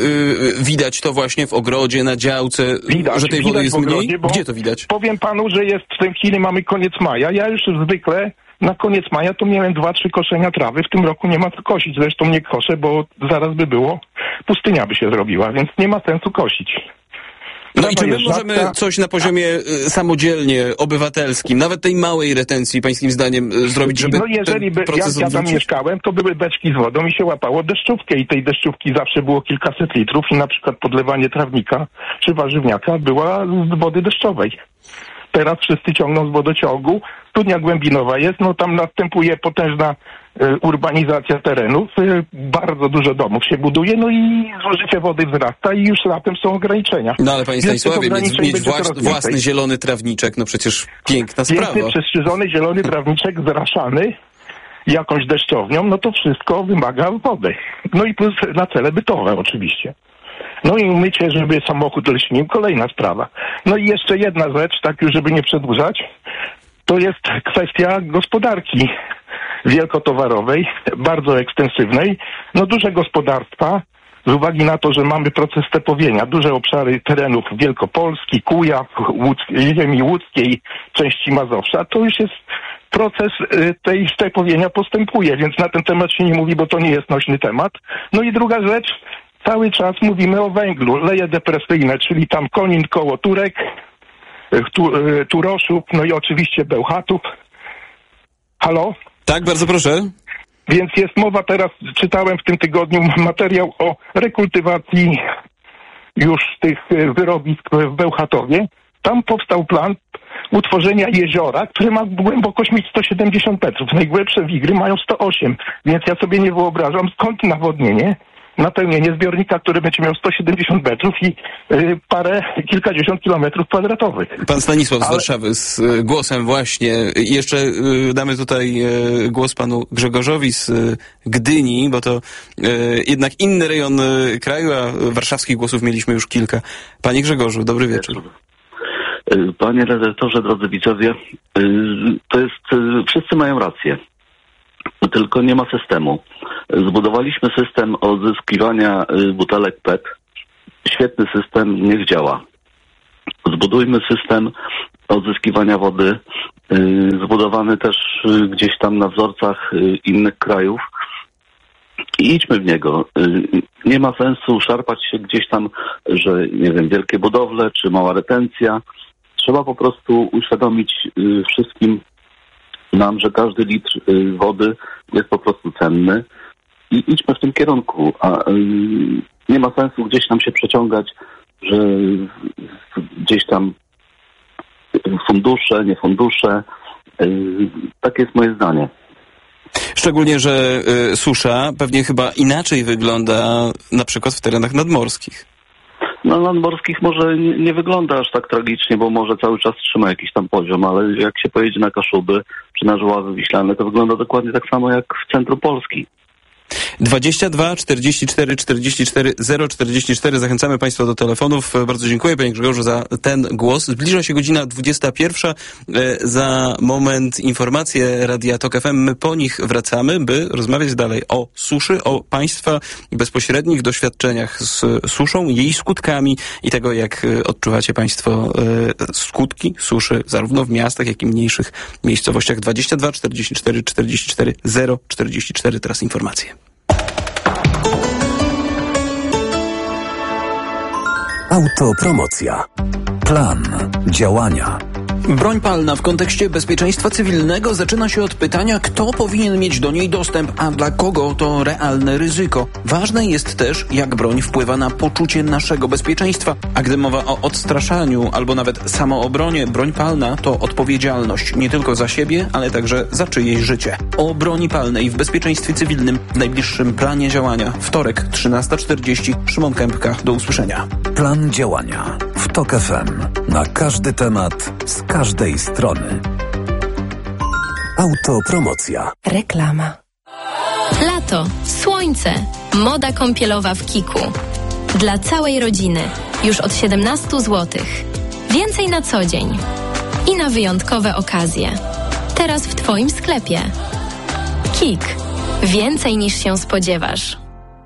widać to właśnie w ogrodzie, na działce, że tej wody jest mniej? Gdzie to widać? Powiem panu, że jest w tej chwili mamy koniec maja. Ja już zwykle na koniec maja to miałem 2-3 koszenia trawy. W tym roku nie ma co kosić. Zresztą nie koszę, bo zaraz by było, pustynia by się zrobiła, więc nie ma sensu kosić. No i czy my możemy coś na poziomie samodzielnie, obywatelskim, nawet tej małej retencji, pańskim zdaniem, zrobić, żeby jeżeli ten proces ja tam mieszkałem, to były beczki z wodą i się łapało deszczówkę i tej deszczówki zawsze było kilkaset litrów i na przykład podlewanie trawnika czy warzywniaka była z wody deszczowej. Teraz wszyscy ciągną z wodociągu, studnia głębinowa jest, tam następuje potężna urbanizacja terenów, bardzo dużo domów się buduje, i zużycie wody wzrasta i już latem są ograniczenia. No ale panie Stanisławie, mieć własny zielony trawniczek, przecież piękna sprawa. Piękny, przestrzyżony zielony trawniczek zraszany jakąś deszczownią, to wszystko wymaga wody. I plus na cele bytowe oczywiście. I umycie, żeby samochód lśnił, kolejna sprawa. I jeszcze jedna rzecz, tak już żeby nie przedłużać, to jest kwestia gospodarki wielkotowarowej, bardzo ekstensywnej. Duże gospodarstwa, z uwagi na to, że mamy proces stepowienia, duże obszary terenów Wielkopolski, Kujaw, ziemi łódzkiej, części Mazowsza, to już jest proces tej stepowienia postępuje, więc na ten temat się nie mówi, bo to nie jest nośny temat. I druga rzecz, cały czas mówimy o węglu, leje depresyjne, czyli tam Konin koło Turek, Turoszów, i oczywiście Bełchatów. Halo? Tak, bardzo proszę. Więc jest mowa teraz, czytałem w tym tygodniu materiał o rekultywacji już tych wyrobisk w Bełchatowie. Tam powstał plan utworzenia jeziora, które ma głębokość mieć 170 metrów. Najgłębsze wigry mają 108, więc ja sobie nie wyobrażam, skąd nawodnienie, napełnienie zbiornika, który będzie miał 170 metrów i kilkadziesiąt kilometrów kwadratowych. Pan Stanisław z Warszawy z głosem właśnie. I jeszcze damy tutaj głos panu Grzegorzowi z Gdyni, bo to jednak inny rejon kraju, a warszawskich głosów mieliśmy już kilka. Panie Grzegorzu, dobry wieczór. Panie redaktorze, drodzy widzowie, to jest, wszyscy mają rację, tylko nie ma systemu. Zbudowaliśmy system odzyskiwania butelek PET. Świetny system, niech działa. Zbudujmy system odzyskiwania wody, zbudowany też gdzieś tam na wzorcach innych krajów i idźmy w niego. Nie ma sensu szarpać się gdzieś tam, że nie wiem, wielkie budowle czy mała retencja. Trzeba po prostu uświadomić wszystkim nam, że każdy litr wody jest po prostu cenny i idźmy w tym kierunku, a nie ma sensu gdzieś nam się przeciągać, że gdzieś tam fundusze, nie fundusze. Takie jest moje zdanie. Szczególnie, że susza pewnie chyba inaczej wygląda na przykład w terenach nadmorskich. Na nadmorskich może nie wygląda aż tak tragicznie, bo może cały czas trzyma jakiś tam poziom, ale jak się pojedzie na Kaszuby czy na Żuławy Wiślane, to wygląda dokładnie tak samo jak w centrum Polski. 22 44 44 044. Zachęcamy Państwa do telefonów. Bardzo dziękuję Panie Grzegorzu za ten głos. Zbliża się godzina 21. Za moment informacje Radia Tok FM. My po nich wracamy, by rozmawiać dalej o suszy, o Państwa bezpośrednich doświadczeniach z suszą, jej skutkami i tego, jak odczuwacie Państwo skutki suszy, zarówno w miastach, jak i mniejszych miejscowościach. 22 44 44 044. Teraz informacje. Autopromocja. Plan działania. Broń palna w kontekście bezpieczeństwa cywilnego zaczyna się od pytania, kto powinien mieć do niej dostęp, a dla kogo to realne ryzyko. Ważne jest też, jak broń wpływa na poczucie naszego bezpieczeństwa. A gdy mowa o odstraszaniu albo nawet samoobronie, broń palna to odpowiedzialność nie tylko za siebie, ale także za czyjeś życie. O broni palnej w bezpieczeństwie cywilnym w najbliższym planie działania. Wtorek, 13:40. Szymon Kępka. Do usłyszenia. Plan działania w Tok FM. Na każdy temat, z każdej strony. Autopromocja. Reklama. Lato, słońce, moda kąpielowa w Kiku. Dla całej rodziny. Już od 17 zł. Więcej na co dzień. I na wyjątkowe okazje. Teraz w Twoim sklepie. Kik. Więcej niż się spodziewasz.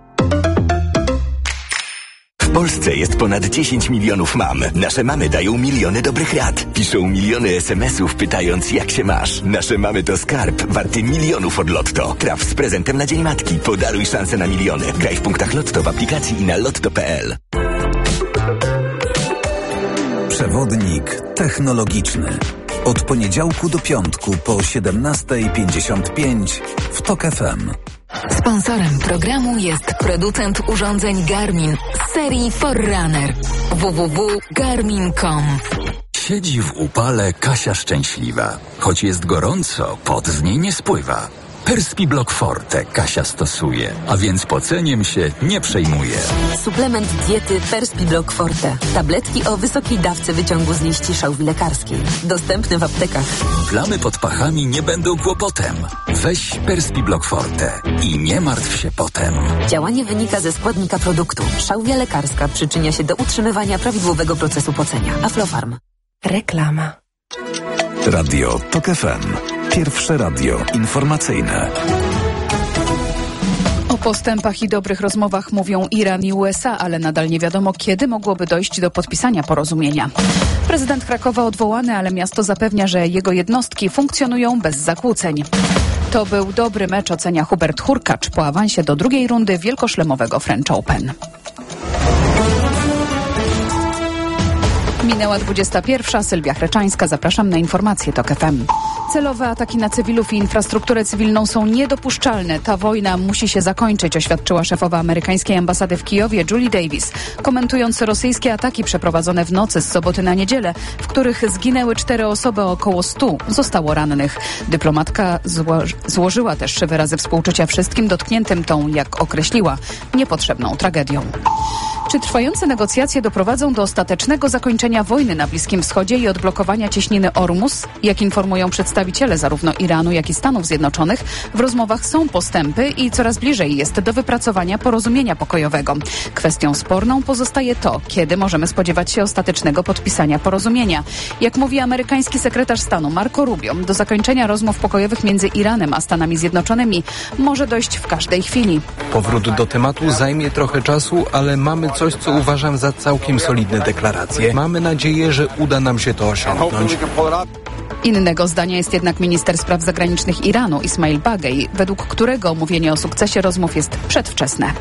W Polsce jest ponad 10 milionów mam. Nasze mamy dają miliony dobrych rad. Piszą miliony SMS-ów pytając, jak się masz. Nasze mamy to skarb warty milionów od Lotto. Traf z prezentem na Dzień Matki. Podaruj szansę na miliony. Graj w punktach Lotto w aplikacji i na lotto.pl. Przewodnik technologiczny. Od poniedziałku do piątku po 17:55 w Tok FM. Sponsorem programu jest producent urządzeń Garmin z serii Forerunner. www.garmin.com. Siedzi w upale Kasia szczęśliwa. Choć jest gorąco, pot z niej nie spływa. Perspi Block Forte Kasia stosuje, a więc poceniem się nie przejmuje. Suplement diety Perspi Block Forte. Tabletki o wysokiej dawce wyciągu z liści szałwi lekarskiej. Dostępny w aptekach. Plamy pod pachami nie będą kłopotem. Weź Perspi Block Forte i nie martw się potem. Działanie wynika ze składnika produktu. Szałwia lekarska przyczynia się do utrzymywania prawidłowego procesu pocenia. Aflofarm. Reklama. Radio Tok FM. Pierwsze radio informacyjne. O postępach i dobrych rozmowach mówią Iran i USA, ale nadal nie wiadomo, kiedy mogłoby dojść do podpisania porozumienia. Prezydent Krakowa odwołany, ale miasto zapewnia, że jego jednostki funkcjonują bez zakłóceń. To był dobry mecz, ocenia Hubert Hurkacz po awansie do drugiej rundy wielkoszlemowego French Open. Minęła 21. Sylwia Chreczańska. Zapraszam na informacje TOK FM. Celowe ataki na cywilów i infrastrukturę cywilną są niedopuszczalne. Ta wojna musi się zakończyć, oświadczyła szefowa amerykańskiej ambasady w Kijowie Julie Davis, komentując rosyjskie ataki przeprowadzone w nocy z soboty na niedzielę, w których zginęły 4 osoby, a około 100 zostało rannych. Dyplomatka złożyła też wyrazy współczucia wszystkim dotkniętym tą, jak określiła, niepotrzebną tragedią. Czy trwające negocjacje doprowadzą do ostatecznego zakończenia wojny na Bliskim Wschodzie i odblokowania cieśniny Ormus? Jak informują przedstawiciele zarówno Iranu, jak i Stanów Zjednoczonych, w rozmowach są postępy i coraz bliżej jest do wypracowania porozumienia pokojowego. Kwestią sporną pozostaje to, kiedy możemy spodziewać się ostatecznego podpisania porozumienia. Jak mówi amerykański sekretarz stanu Marco Rubio, do zakończenia rozmów pokojowych między Iranem a Stanami Zjednoczonymi może dojść w każdej chwili. Powrót do tematu zajmie trochę czasu, ale mamy coś, co uważam za całkiem solidne deklaracje. Mamy nadzieję, że uda nam się to osiągnąć. Innego zdania jest jednak minister spraw zagranicznych Iranu Ismail Bagej, według którego mówienie o sukcesie rozmów jest przedwczesne.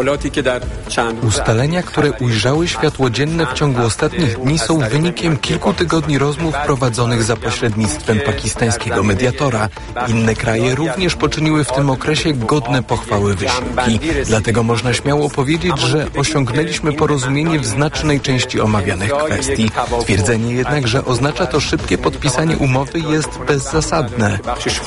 Ustalenia, które ujrzały światło dzienne w ciągu ostatnich dni, są wynikiem kilku tygodni rozmów prowadzonych za pośrednictwem pakistańskiego mediatora. Inne kraje również poczyniły w tym okresie godne pochwały wysiłki. Dlatego można śmiało powiedzieć, że osiągnęliśmy porozumienie w znacznej części omawianych kwestii. Twierdzenie jednak, że oznacza to szybkie podpisanie umowy, jest bezzasadne.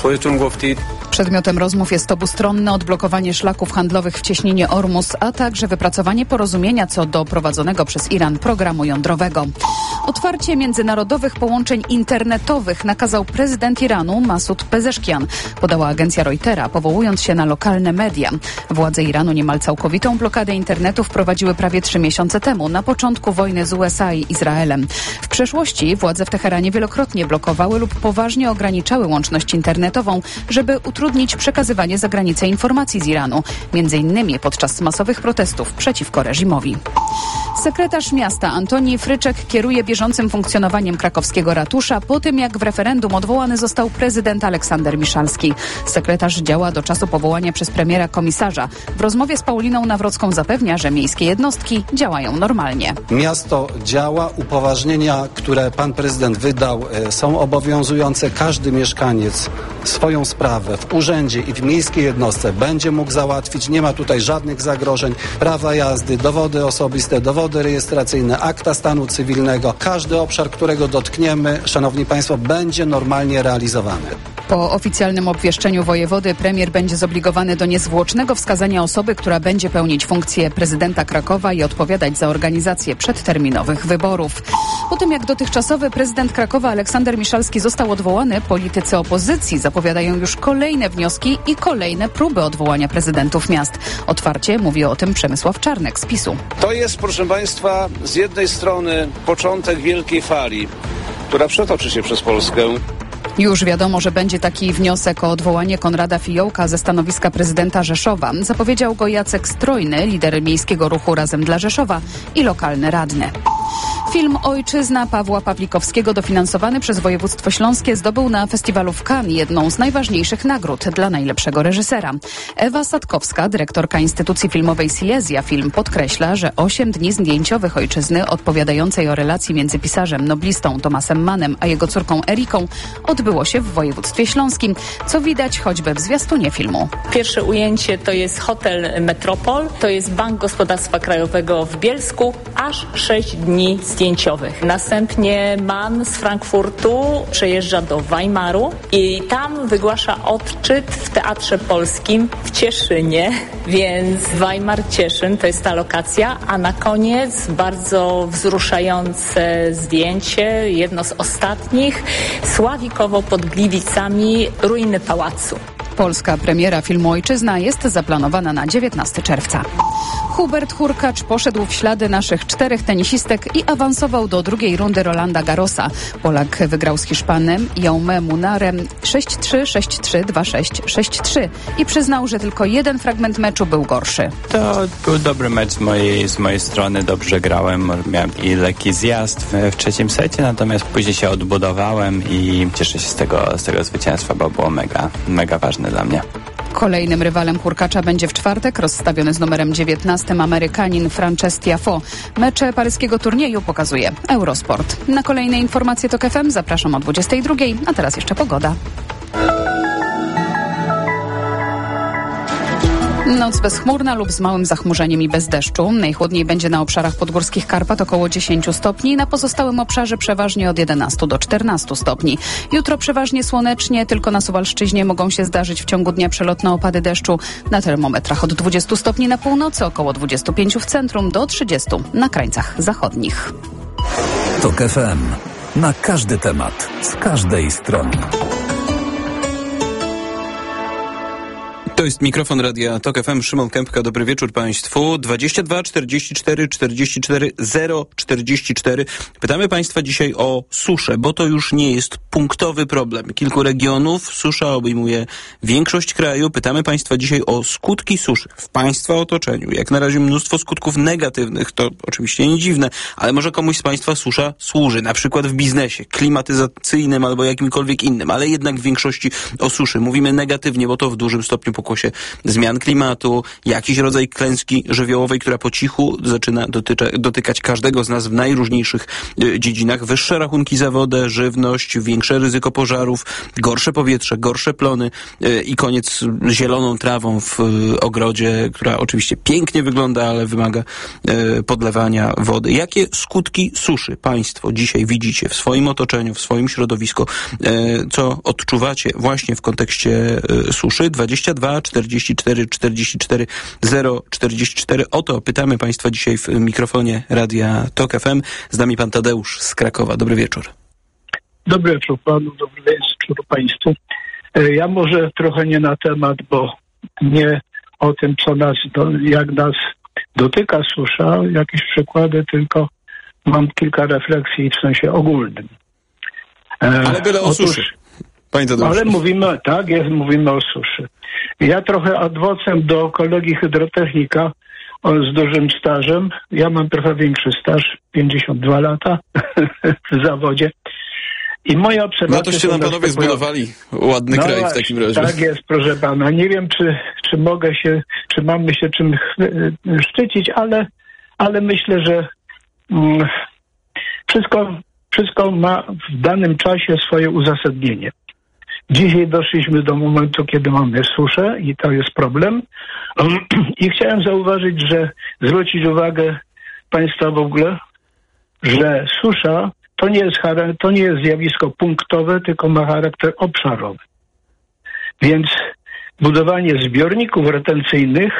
Przedmiotem rozmów jest obustronne odblokowanie szlaków handlowych w cieśninie Ormus, a także wypracowanie porozumienia co do prowadzonego przez Iran programu jądrowego. Otwarcie międzynarodowych połączeń internetowych nakazał prezydent Iranu Masud Pezeszkian, podała agencja Reutera, powołując się na lokalne media. Władze Iranu niemal całkowitą blokadę internetu wprowadziły prawie 3 miesiące temu, na początku wojny z USA i Izraelem. W przeszłości władze w Teheranie wielokrotnie blokowały lub poważnie ograniczały łączność internetową, żeby utrudnić przekazywanie za granicę informacji z Iranu, m.in. podczas masowych protestów przeciwko reżimowi. Sekretarz miasta Antoni Fryczek kieruje bieżącym funkcjonowaniem krakowskiego ratusza po tym, jak w referendum odwołany został prezydent Aleksander Miszalski. Sekretarz działa do czasu powołania przez premiera komisarza. W rozmowie z Pauliną Nawrocką zapewnia, że miejskie jednostki działają normalnie. Miasto działa, upoważnienia, które pan prezydent wydał, są obowiązujące. Każdy mieszkaniec swoją sprawę w urzędzie i w miejskiej jednostce będzie mógł załatwić. Nie ma tutaj żadnych zagrożeń. Prawa jazdy, dowody osobiste, dowody rejestracyjne, akta stanu cywilnego. Każdy obszar, którego dotkniemy, szanowni państwo, będzie normalnie realizowany. Po oficjalnym obwieszczeniu wojewody premier będzie zobligowany do niezwłocznego wskazania osoby, która będzie pełnić funkcję prezydenta Krakowa i odpowiadać za organizację przedterminowych wyborów. Po tym jak dotychczasowy prezydent Krakowa Aleksander Miszalski został odwołany, politycy opozycji zapowiadają już kolejne wnioski i kolejne próby odwołania prezydentów miast. Otwarcie mówi o tym Przemysław Czarnek z PiS-u. To jest, proszę państwa, z jednej strony początek wielkiej fali, która przetoczy się przez Polskę. Już wiadomo, że będzie taki wniosek o odwołanie Konrada Fiołka ze stanowiska prezydenta Rzeszowa. Zapowiedział go Jacek Strojny, lider miejskiego ruchu Razem dla Rzeszowa i lokalny radny. Film Ojczyzna Pawła Pawlikowskiego, dofinansowany przez województwo śląskie, zdobył na festiwalu w Cannes jedną z najważniejszych nagród dla najlepszego reżysera. Ewa Sadkowska, dyrektorka Instytucji Filmowej Silesia Film, podkreśla, że 8 dni zdjęciowych Ojczyzny, odpowiadającej o relacji między pisarzem noblistą Tomasem Mannem a jego córką Eriką, odbyło się w województwie śląskim, co widać choćby w zwiastunie filmu. Pierwsze ujęcie to jest hotel Metropol, to jest Bank Gospodarstwa Krajowego w Bielsku, aż 6 dni zdjęciowych. Następnie Mann z Frankfurtu przejeżdża do Weimaru i tam wygłasza odczyt w Teatrze Polskim w Cieszynie, więc Weimar, Cieszyn to jest ta lokacja, a na koniec bardzo wzruszające zdjęcie, jedno z ostatnich, Sławikowo pod Gliwicami, ruiny pałacu. Polska premiera filmu Ojczyzna jest zaplanowana na 19 czerwca. Hubert Hurkacz poszedł w ślady naszych 4 tenisistek i awansował do drugiej rundy Rolanda Garrosa. Polak wygrał z Hiszpanem Jaume Munarem 6-3, 6-3, 2-6, 6-3 i przyznał, że tylko jeden fragment meczu był gorszy. To był dobry mecz z mojej strony, dobrze grałem, miałem i lekki zjazd w trzecim secie, natomiast później się odbudowałem i cieszę się z tego zwycięstwa, bo było mega ważne dla mnie. Kolejnym rywalem Hurkacza będzie w czwartek rozstawiony z numerem 19 Amerykanin Frances Tiafoe. Mecze paryskiego turnieju pokazuje Eurosport. Na kolejne informacje TOK FM zapraszam o 22, a teraz jeszcze pogoda. Noc bezchmurna lub z małym zachmurzeniem i bez deszczu. Najchłodniej będzie na obszarach podgórskich Karpat około 10 stopni, na pozostałym obszarze przeważnie od 11 do 14 stopni. Jutro przeważnie słonecznie, tylko na Suwalszczyźnie mogą się zdarzyć w ciągu dnia przelotne opady deszczu. Na termometrach od 20 stopni na północy, około 25 w centrum, do 30 na krańcach zachodnich. TOK FM. Na każdy temat, z każdej strony. To jest mikrofon Radia TOK FM. Szymon Kępka, dobry wieczór Państwu. 22 44 44 044. Pytamy Państwa dzisiaj o suszę, bo to już nie jest punktowy problem. Kilku regionów susza obejmuje większość kraju. Pytamy Państwa dzisiaj o skutki suszy w Państwa otoczeniu. Jak na razie mnóstwo skutków negatywnych, to oczywiście nie dziwne, ale może komuś z Państwa susza służy, na przykład w biznesie klimatyzacyjnym albo jakimkolwiek innym, ale jednak w większości o suszy mówimy negatywnie, bo to w dużym stopniu pokłosie zmian klimatu, jakiś rodzaj klęski żywiołowej, która po cichu zaczyna dotykać każdego z nas w najróżniejszych dziedzinach. Wyższe rachunki za wodę, żywność, większe ryzyko pożarów, gorsze powietrze, gorsze plony i koniec z zieloną trawą w ogrodzie, która oczywiście pięknie wygląda, ale wymaga podlewania wody. Jakie skutki suszy Państwo dzisiaj widzicie w swoim otoczeniu, w swoim środowisku? Co odczuwacie właśnie w kontekście suszy? 22 44 44 044. O to pytamy Państwa dzisiaj w mikrofonie Radia TOK FM. Z nami pan Tadeusz z Krakowa. Dobry wieczór. Dobry wieczór panu, dobry wieczór państwu. Ja może trochę nie na temat, bo nie o tym, jak nas dotyka susza, jakieś przykłady, tylko mam kilka refleksji w sensie ogólnym. Ale byle o suszy. Ale mówimy o suszy. Ja trochę adwocem do kolegi hydrotechnika z dużym stażem. Ja mam trochę większy staż, 52 lata w zawodzie. I moja obserwacja... No toście nam panowie zbudowali ładny kraj właśnie, w takim razie. Tak jest, proszę pana. Nie wiem, czy mogę się, czy mamy się czym szczycić, ale myślę, że wszystko ma w danym czasie swoje uzasadnienie. Dzisiaj doszliśmy do momentu, kiedy mamy suszę i to jest problem. I chciałem zwrócić uwagę państwa w ogóle, że susza to nie jest zjawisko punktowe, tylko ma charakter obszarowy. Więc budowanie zbiorników retencyjnych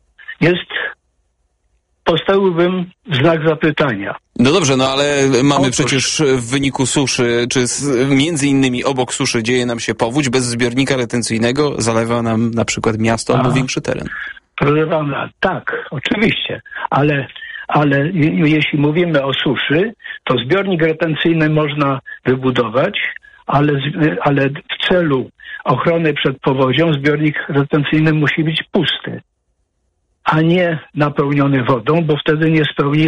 postawiłbym znak zapytania. No dobrze, ale mamy przecież w wyniku suszy, czy między innymi obok suszy dzieje nam się powódź, bez zbiornika retencyjnego zalewa nam na przykład miasto albo większy teren. Proszę pana, tak, oczywiście, ale jeśli mówimy o suszy, to zbiornik retencyjny można wybudować, ale w celu ochrony przed powodzią zbiornik retencyjny musi być pusty, a nie napełniony wodą, bo wtedy nie spełni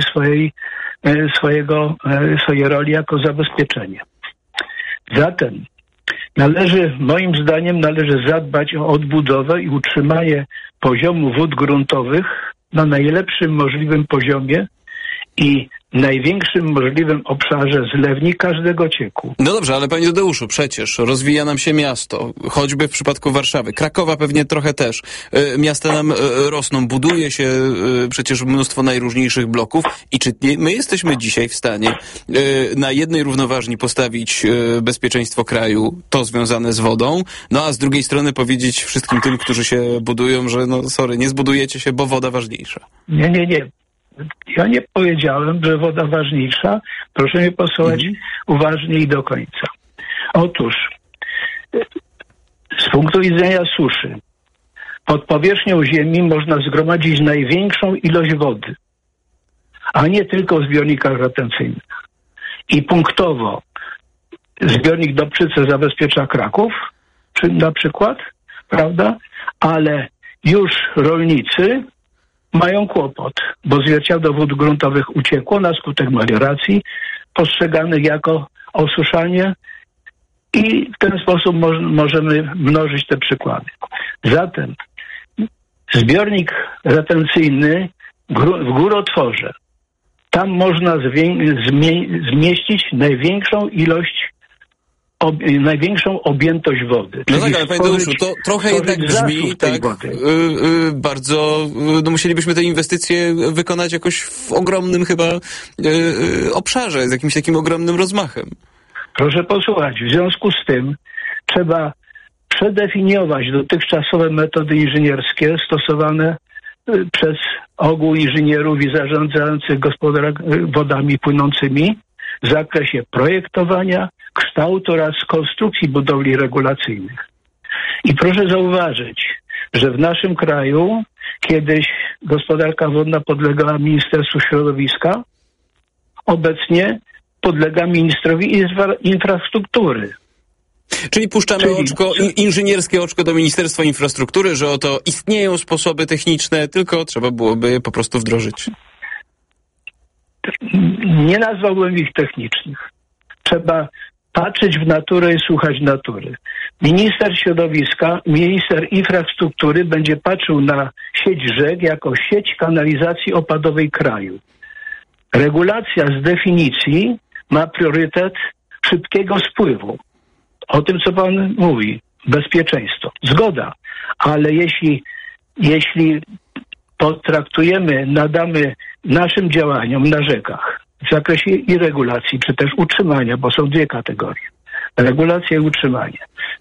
swojej roli jako zabezpieczenie. Zatem moim zdaniem należy zadbać o odbudowę i utrzymanie poziomu wód gruntowych na najlepszym możliwym poziomie i największym możliwym obszarze zlewni każdego cieku. No dobrze, ale panie Tadeuszu, przecież rozwija nam się miasto, choćby w przypadku Warszawy, Krakowa pewnie trochę też. Miasta nam rosną, buduje się przecież mnóstwo najróżniejszych bloków i czy my jesteśmy dzisiaj w stanie na jednej równoważni postawić bezpieczeństwo kraju, to związane z wodą, no a z drugiej strony powiedzieć wszystkim tym, którzy się budują, że nie zbudujecie się, bo woda ważniejsza. Nie. Ja nie powiedziałem, że woda ważniejsza. Proszę mnie posłuchać uważnie i do końca. Otóż, z punktu widzenia suszy, pod powierzchnią ziemi można zgromadzić największą ilość wody, a nie tylko w zbiornikach retencyjnych. I punktowo zbiornik Dobczyce zabezpiecza Kraków, na przykład, prawda? Ale już rolnicy mają kłopot, bo zwierciadło wód gruntowych uciekło na skutek melioracji, postrzeganych jako osuszanie i w ten sposób możemy mnożyć te przykłady. Zatem zbiornik retencyjny w górotworze, tam można zmieścić największą objętość wody. No tak, ale panie Tadeuszu, to trochę jednak brzmi tak bardzo, musielibyśmy te inwestycje wykonać jakoś w ogromnym chyba obszarze, z jakimś takim ogromnym rozmachem. Proszę posłuchać, w związku z tym trzeba przedefiniować dotychczasowe metody inżynierskie stosowane przez ogół inżynierów i zarządzających wodami płynącymi w zakresie projektowania, kształtu oraz konstrukcji budowli regulacyjnych. I proszę zauważyć, że w naszym kraju kiedyś gospodarka wodna podlegała Ministerstwu Środowiska, obecnie podlega ministrowi infrastruktury. Czyli puszczamy inżynierskie oczko do Ministerstwa Infrastruktury, że oto istnieją sposoby techniczne, tylko trzeba byłoby je po prostu wdrożyć. Nie nazwałbym ich technicznych. Trzeba patrzeć w naturę i słuchać natury. Minister środowiska, minister infrastruktury będzie patrzył na sieć rzek jako sieć kanalizacji opadowej kraju. Regulacja z definicji ma priorytet szybkiego spływu. O tym, co pan mówi, bezpieczeństwo. Zgoda, ale jeśli potraktujemy, nadamy naszym działaniom na rzekach w zakresie i regulacji, czy też utrzymania, bo są dwie kategorie, regulacja i utrzymanie,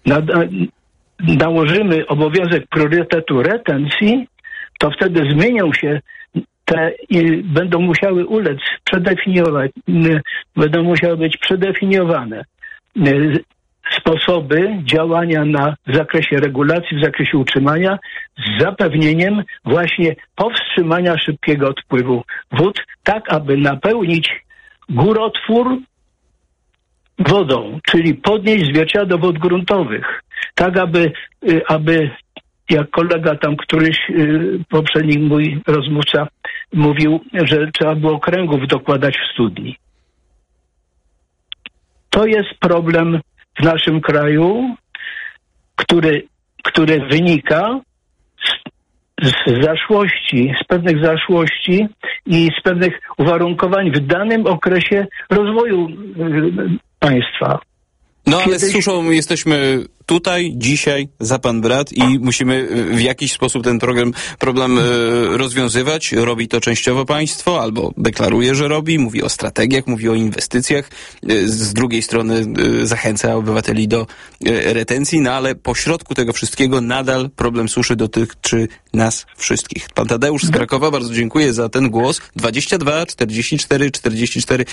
nałożymy obowiązek priorytetu retencji, to wtedy zmienią się te i będą musiały będą musiały być przedefiniowane sposoby działania w zakresie regulacji, w zakresie utrzymania z zapewnieniem właśnie powstrzymania szybkiego odpływu wód, tak aby napełnić górotwór wodą, czyli podnieść zwierciadło wód gruntowych, tak aby jak kolega tam któryś poprzedni mój rozmówca mówił, że trzeba było kręgów dokładać w studni. To jest problem w naszym kraju, który wynika z zaszłości, z pewnych zaszłości i z pewnych uwarunkowań w danym okresie rozwoju państwa. No ale z suszą jesteśmy tutaj, dzisiaj, za pan brat i musimy w jakiś sposób ten problem rozwiązywać. Robi to częściowo państwo, albo deklaruje, że robi, mówi o strategiach, mówi o inwestycjach. Z drugiej strony zachęca obywateli do retencji, no ale pośrodku tego wszystkiego nadal problem suszy dotyczy nas wszystkich. Pan Tadeusz z Krakowa, bardzo dziękuję za ten głos. 22 44 44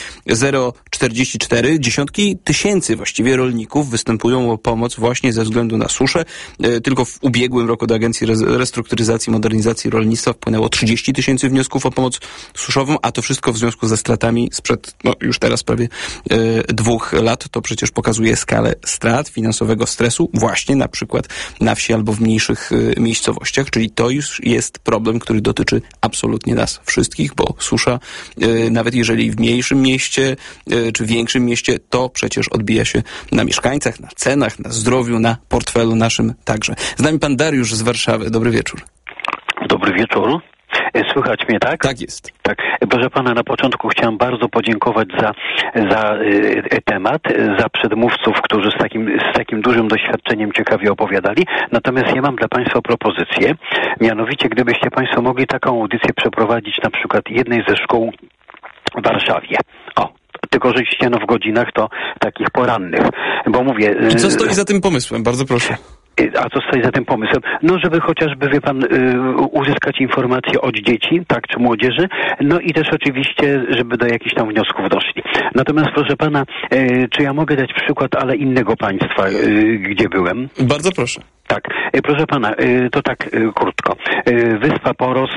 044. Dziesiątki tysięcy właściwie rolników występują o pomoc właśnie ze względu na suszę. Tylko w ubiegłym roku do Agencji Restrukturyzacji i Modernizacji Rolnictwa wpłynęło 30 tysięcy wniosków o pomoc suszową, a to wszystko w związku ze stratami sprzed, już teraz prawie 2 lat. To przecież pokazuje skalę strat, finansowego stresu właśnie na przykład na wsi albo w mniejszych miejscowościach, czyli to już jest problem, który dotyczy absolutnie nas wszystkich, bo susza, nawet jeżeli w mniejszym mieście czy większym mieście, to przecież odbija się na mieszkańcach, na cenach, na zdrowiu, na portfelu naszym także. Z nami pan Dariusz z Warszawy. Dobry wieczór. Dobry wieczór. Słychać mnie, tak? Tak jest. Tak. Proszę pana, na początku chciałem bardzo podziękować za temat, za przedmówców, którzy z takim dużym doświadczeniem ciekawie opowiadali. Natomiast ja mam dla państwa propozycję. Mianowicie, gdybyście państwo mogli taką audycję przeprowadzić na przykład jednej ze szkół w Warszawie. Tylko rzeczywiście w godzinach to takich porannych, bo mówię... I co stoi za tym pomysłem? Bardzo proszę. A co stoi za tym pomysłem? No, żeby chociażby, wie pan, uzyskać informacje od dzieci, tak, czy młodzieży, no i też oczywiście, żeby do jakichś tam wniosków doszli. Natomiast, proszę pana, czy ja mogę dać przykład, ale innego państwa, gdzie byłem? Bardzo proszę. Tak, proszę pana, to tak krótko. Wyspa Poros.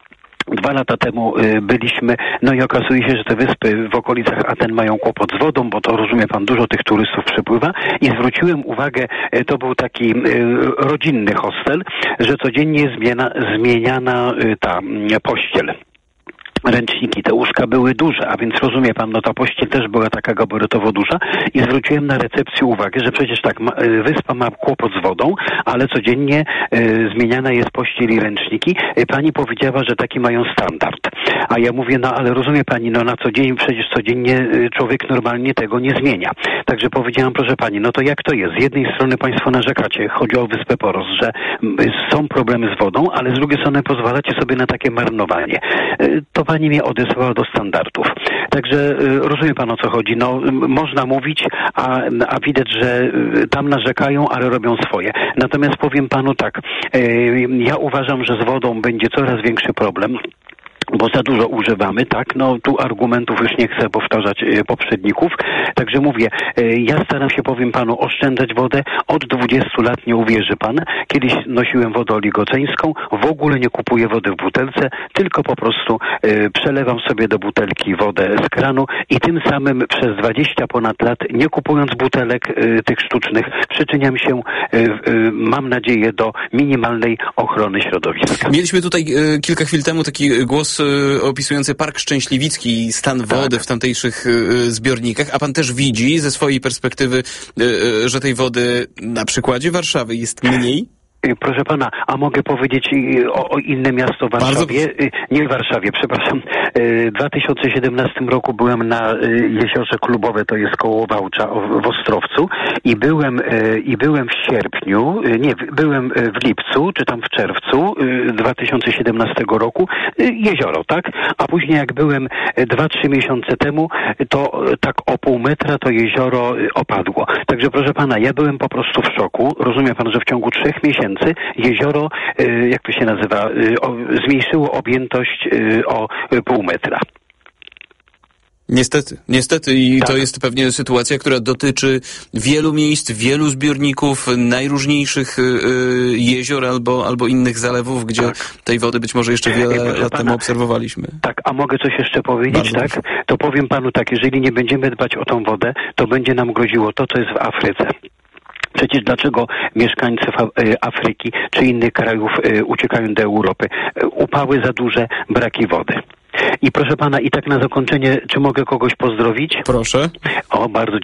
2 lata temu byliśmy, no i okazuje się, że te wyspy w okolicach Aten mają kłopot z wodą, bo to, rozumie pan, dużo tych turystów przypływa i zwróciłem uwagę, to był taki rodzinny hostel, że codziennie jest zmieniana ta pościel. Ręczniki, te łóżka były duże, a więc rozumie pan, no ta pościel też była taka gabarytowo duża i zwróciłem na recepcję uwagę, że przecież tak, wyspa ma kłopot z wodą, ale codziennie zmieniana jest pościel i ręczniki. Pani powiedziała, że taki mają standard. A ja mówię, no ale rozumie pani, no na co dzień, przecież codziennie człowiek normalnie tego nie zmienia. Także powiedziałam, proszę pani, no to jak to jest? Z jednej strony państwo narzekacie, chodzi o Wyspę Poros, że są problemy z wodą, ale z drugiej strony pozwalacie sobie na takie marnowanie. To pani mnie odesłała do standardów. Także rozumie pan, o co chodzi. No, można mówić, a widać, że tam narzekają, ale robią swoje. Natomiast powiem panu tak, ja uważam, że z wodą będzie coraz większy problem. bo za dużo używamy, tak? No tu argumentów już nie chcę powtarzać poprzedników. Także mówię, ja staram się, powiem panu, oszczędzać wodę. Od 20 lat, nie uwierzy pan. Kiedyś nosiłem wodę oligoceńską, w ogóle nie kupuję wody w butelce, tylko po prostu przelewam sobie do butelki wodę z kranu i tym samym przez 20 ponad lat, nie kupując butelek tych sztucznych, przyczyniam się, mam nadzieję, do minimalnej ochrony środowiska. Mieliśmy tutaj kilka chwil temu taki głos opisujący Park Szczęśliwicki i stan wody w tamtejszych zbiornikach, a pan też widzi ze swojej perspektywy, że tej wody na przykładzie Warszawy jest mniej? Proszę pana, a mogę powiedzieć o inne miasto w Warszawie? Nie w Warszawie, przepraszam. W 2017 roku byłem na jeziorze Klubowe, to jest koło Wałcza, w Ostrowcu i byłem w sierpniu, byłem w lipcu, czy tam w czerwcu 2017 roku, jezioro, tak? A później jak byłem 2-3 miesiące temu, to tak o pół metra to jezioro opadło. Także proszę pana, ja byłem po prostu w szoku. Rozumie pan, że w ciągu 3 miesięcy jezioro, jak to się nazywa, zmniejszyło objętość o pół metra. Niestety i to jest pewnie sytuacja, która dotyczy wielu miejsc, wielu zbiorników, najróżniejszych jezior albo innych zalewów, gdzie tej wody być może jeszcze wiele lat temu obserwowaliśmy. Tak, a mogę coś jeszcze powiedzieć, tak? To powiem panu tak, jeżeli nie będziemy dbać o tą wodę, to będzie nam groziło to, co jest w Afryce. Przecież dlaczego mieszkańcy Afryki czy innych krajów uciekają do Europy? Upały za duże, braki wody. I proszę pana, i tak na zakończenie, czy mogę kogoś pozdrowić? Proszę. Bardzo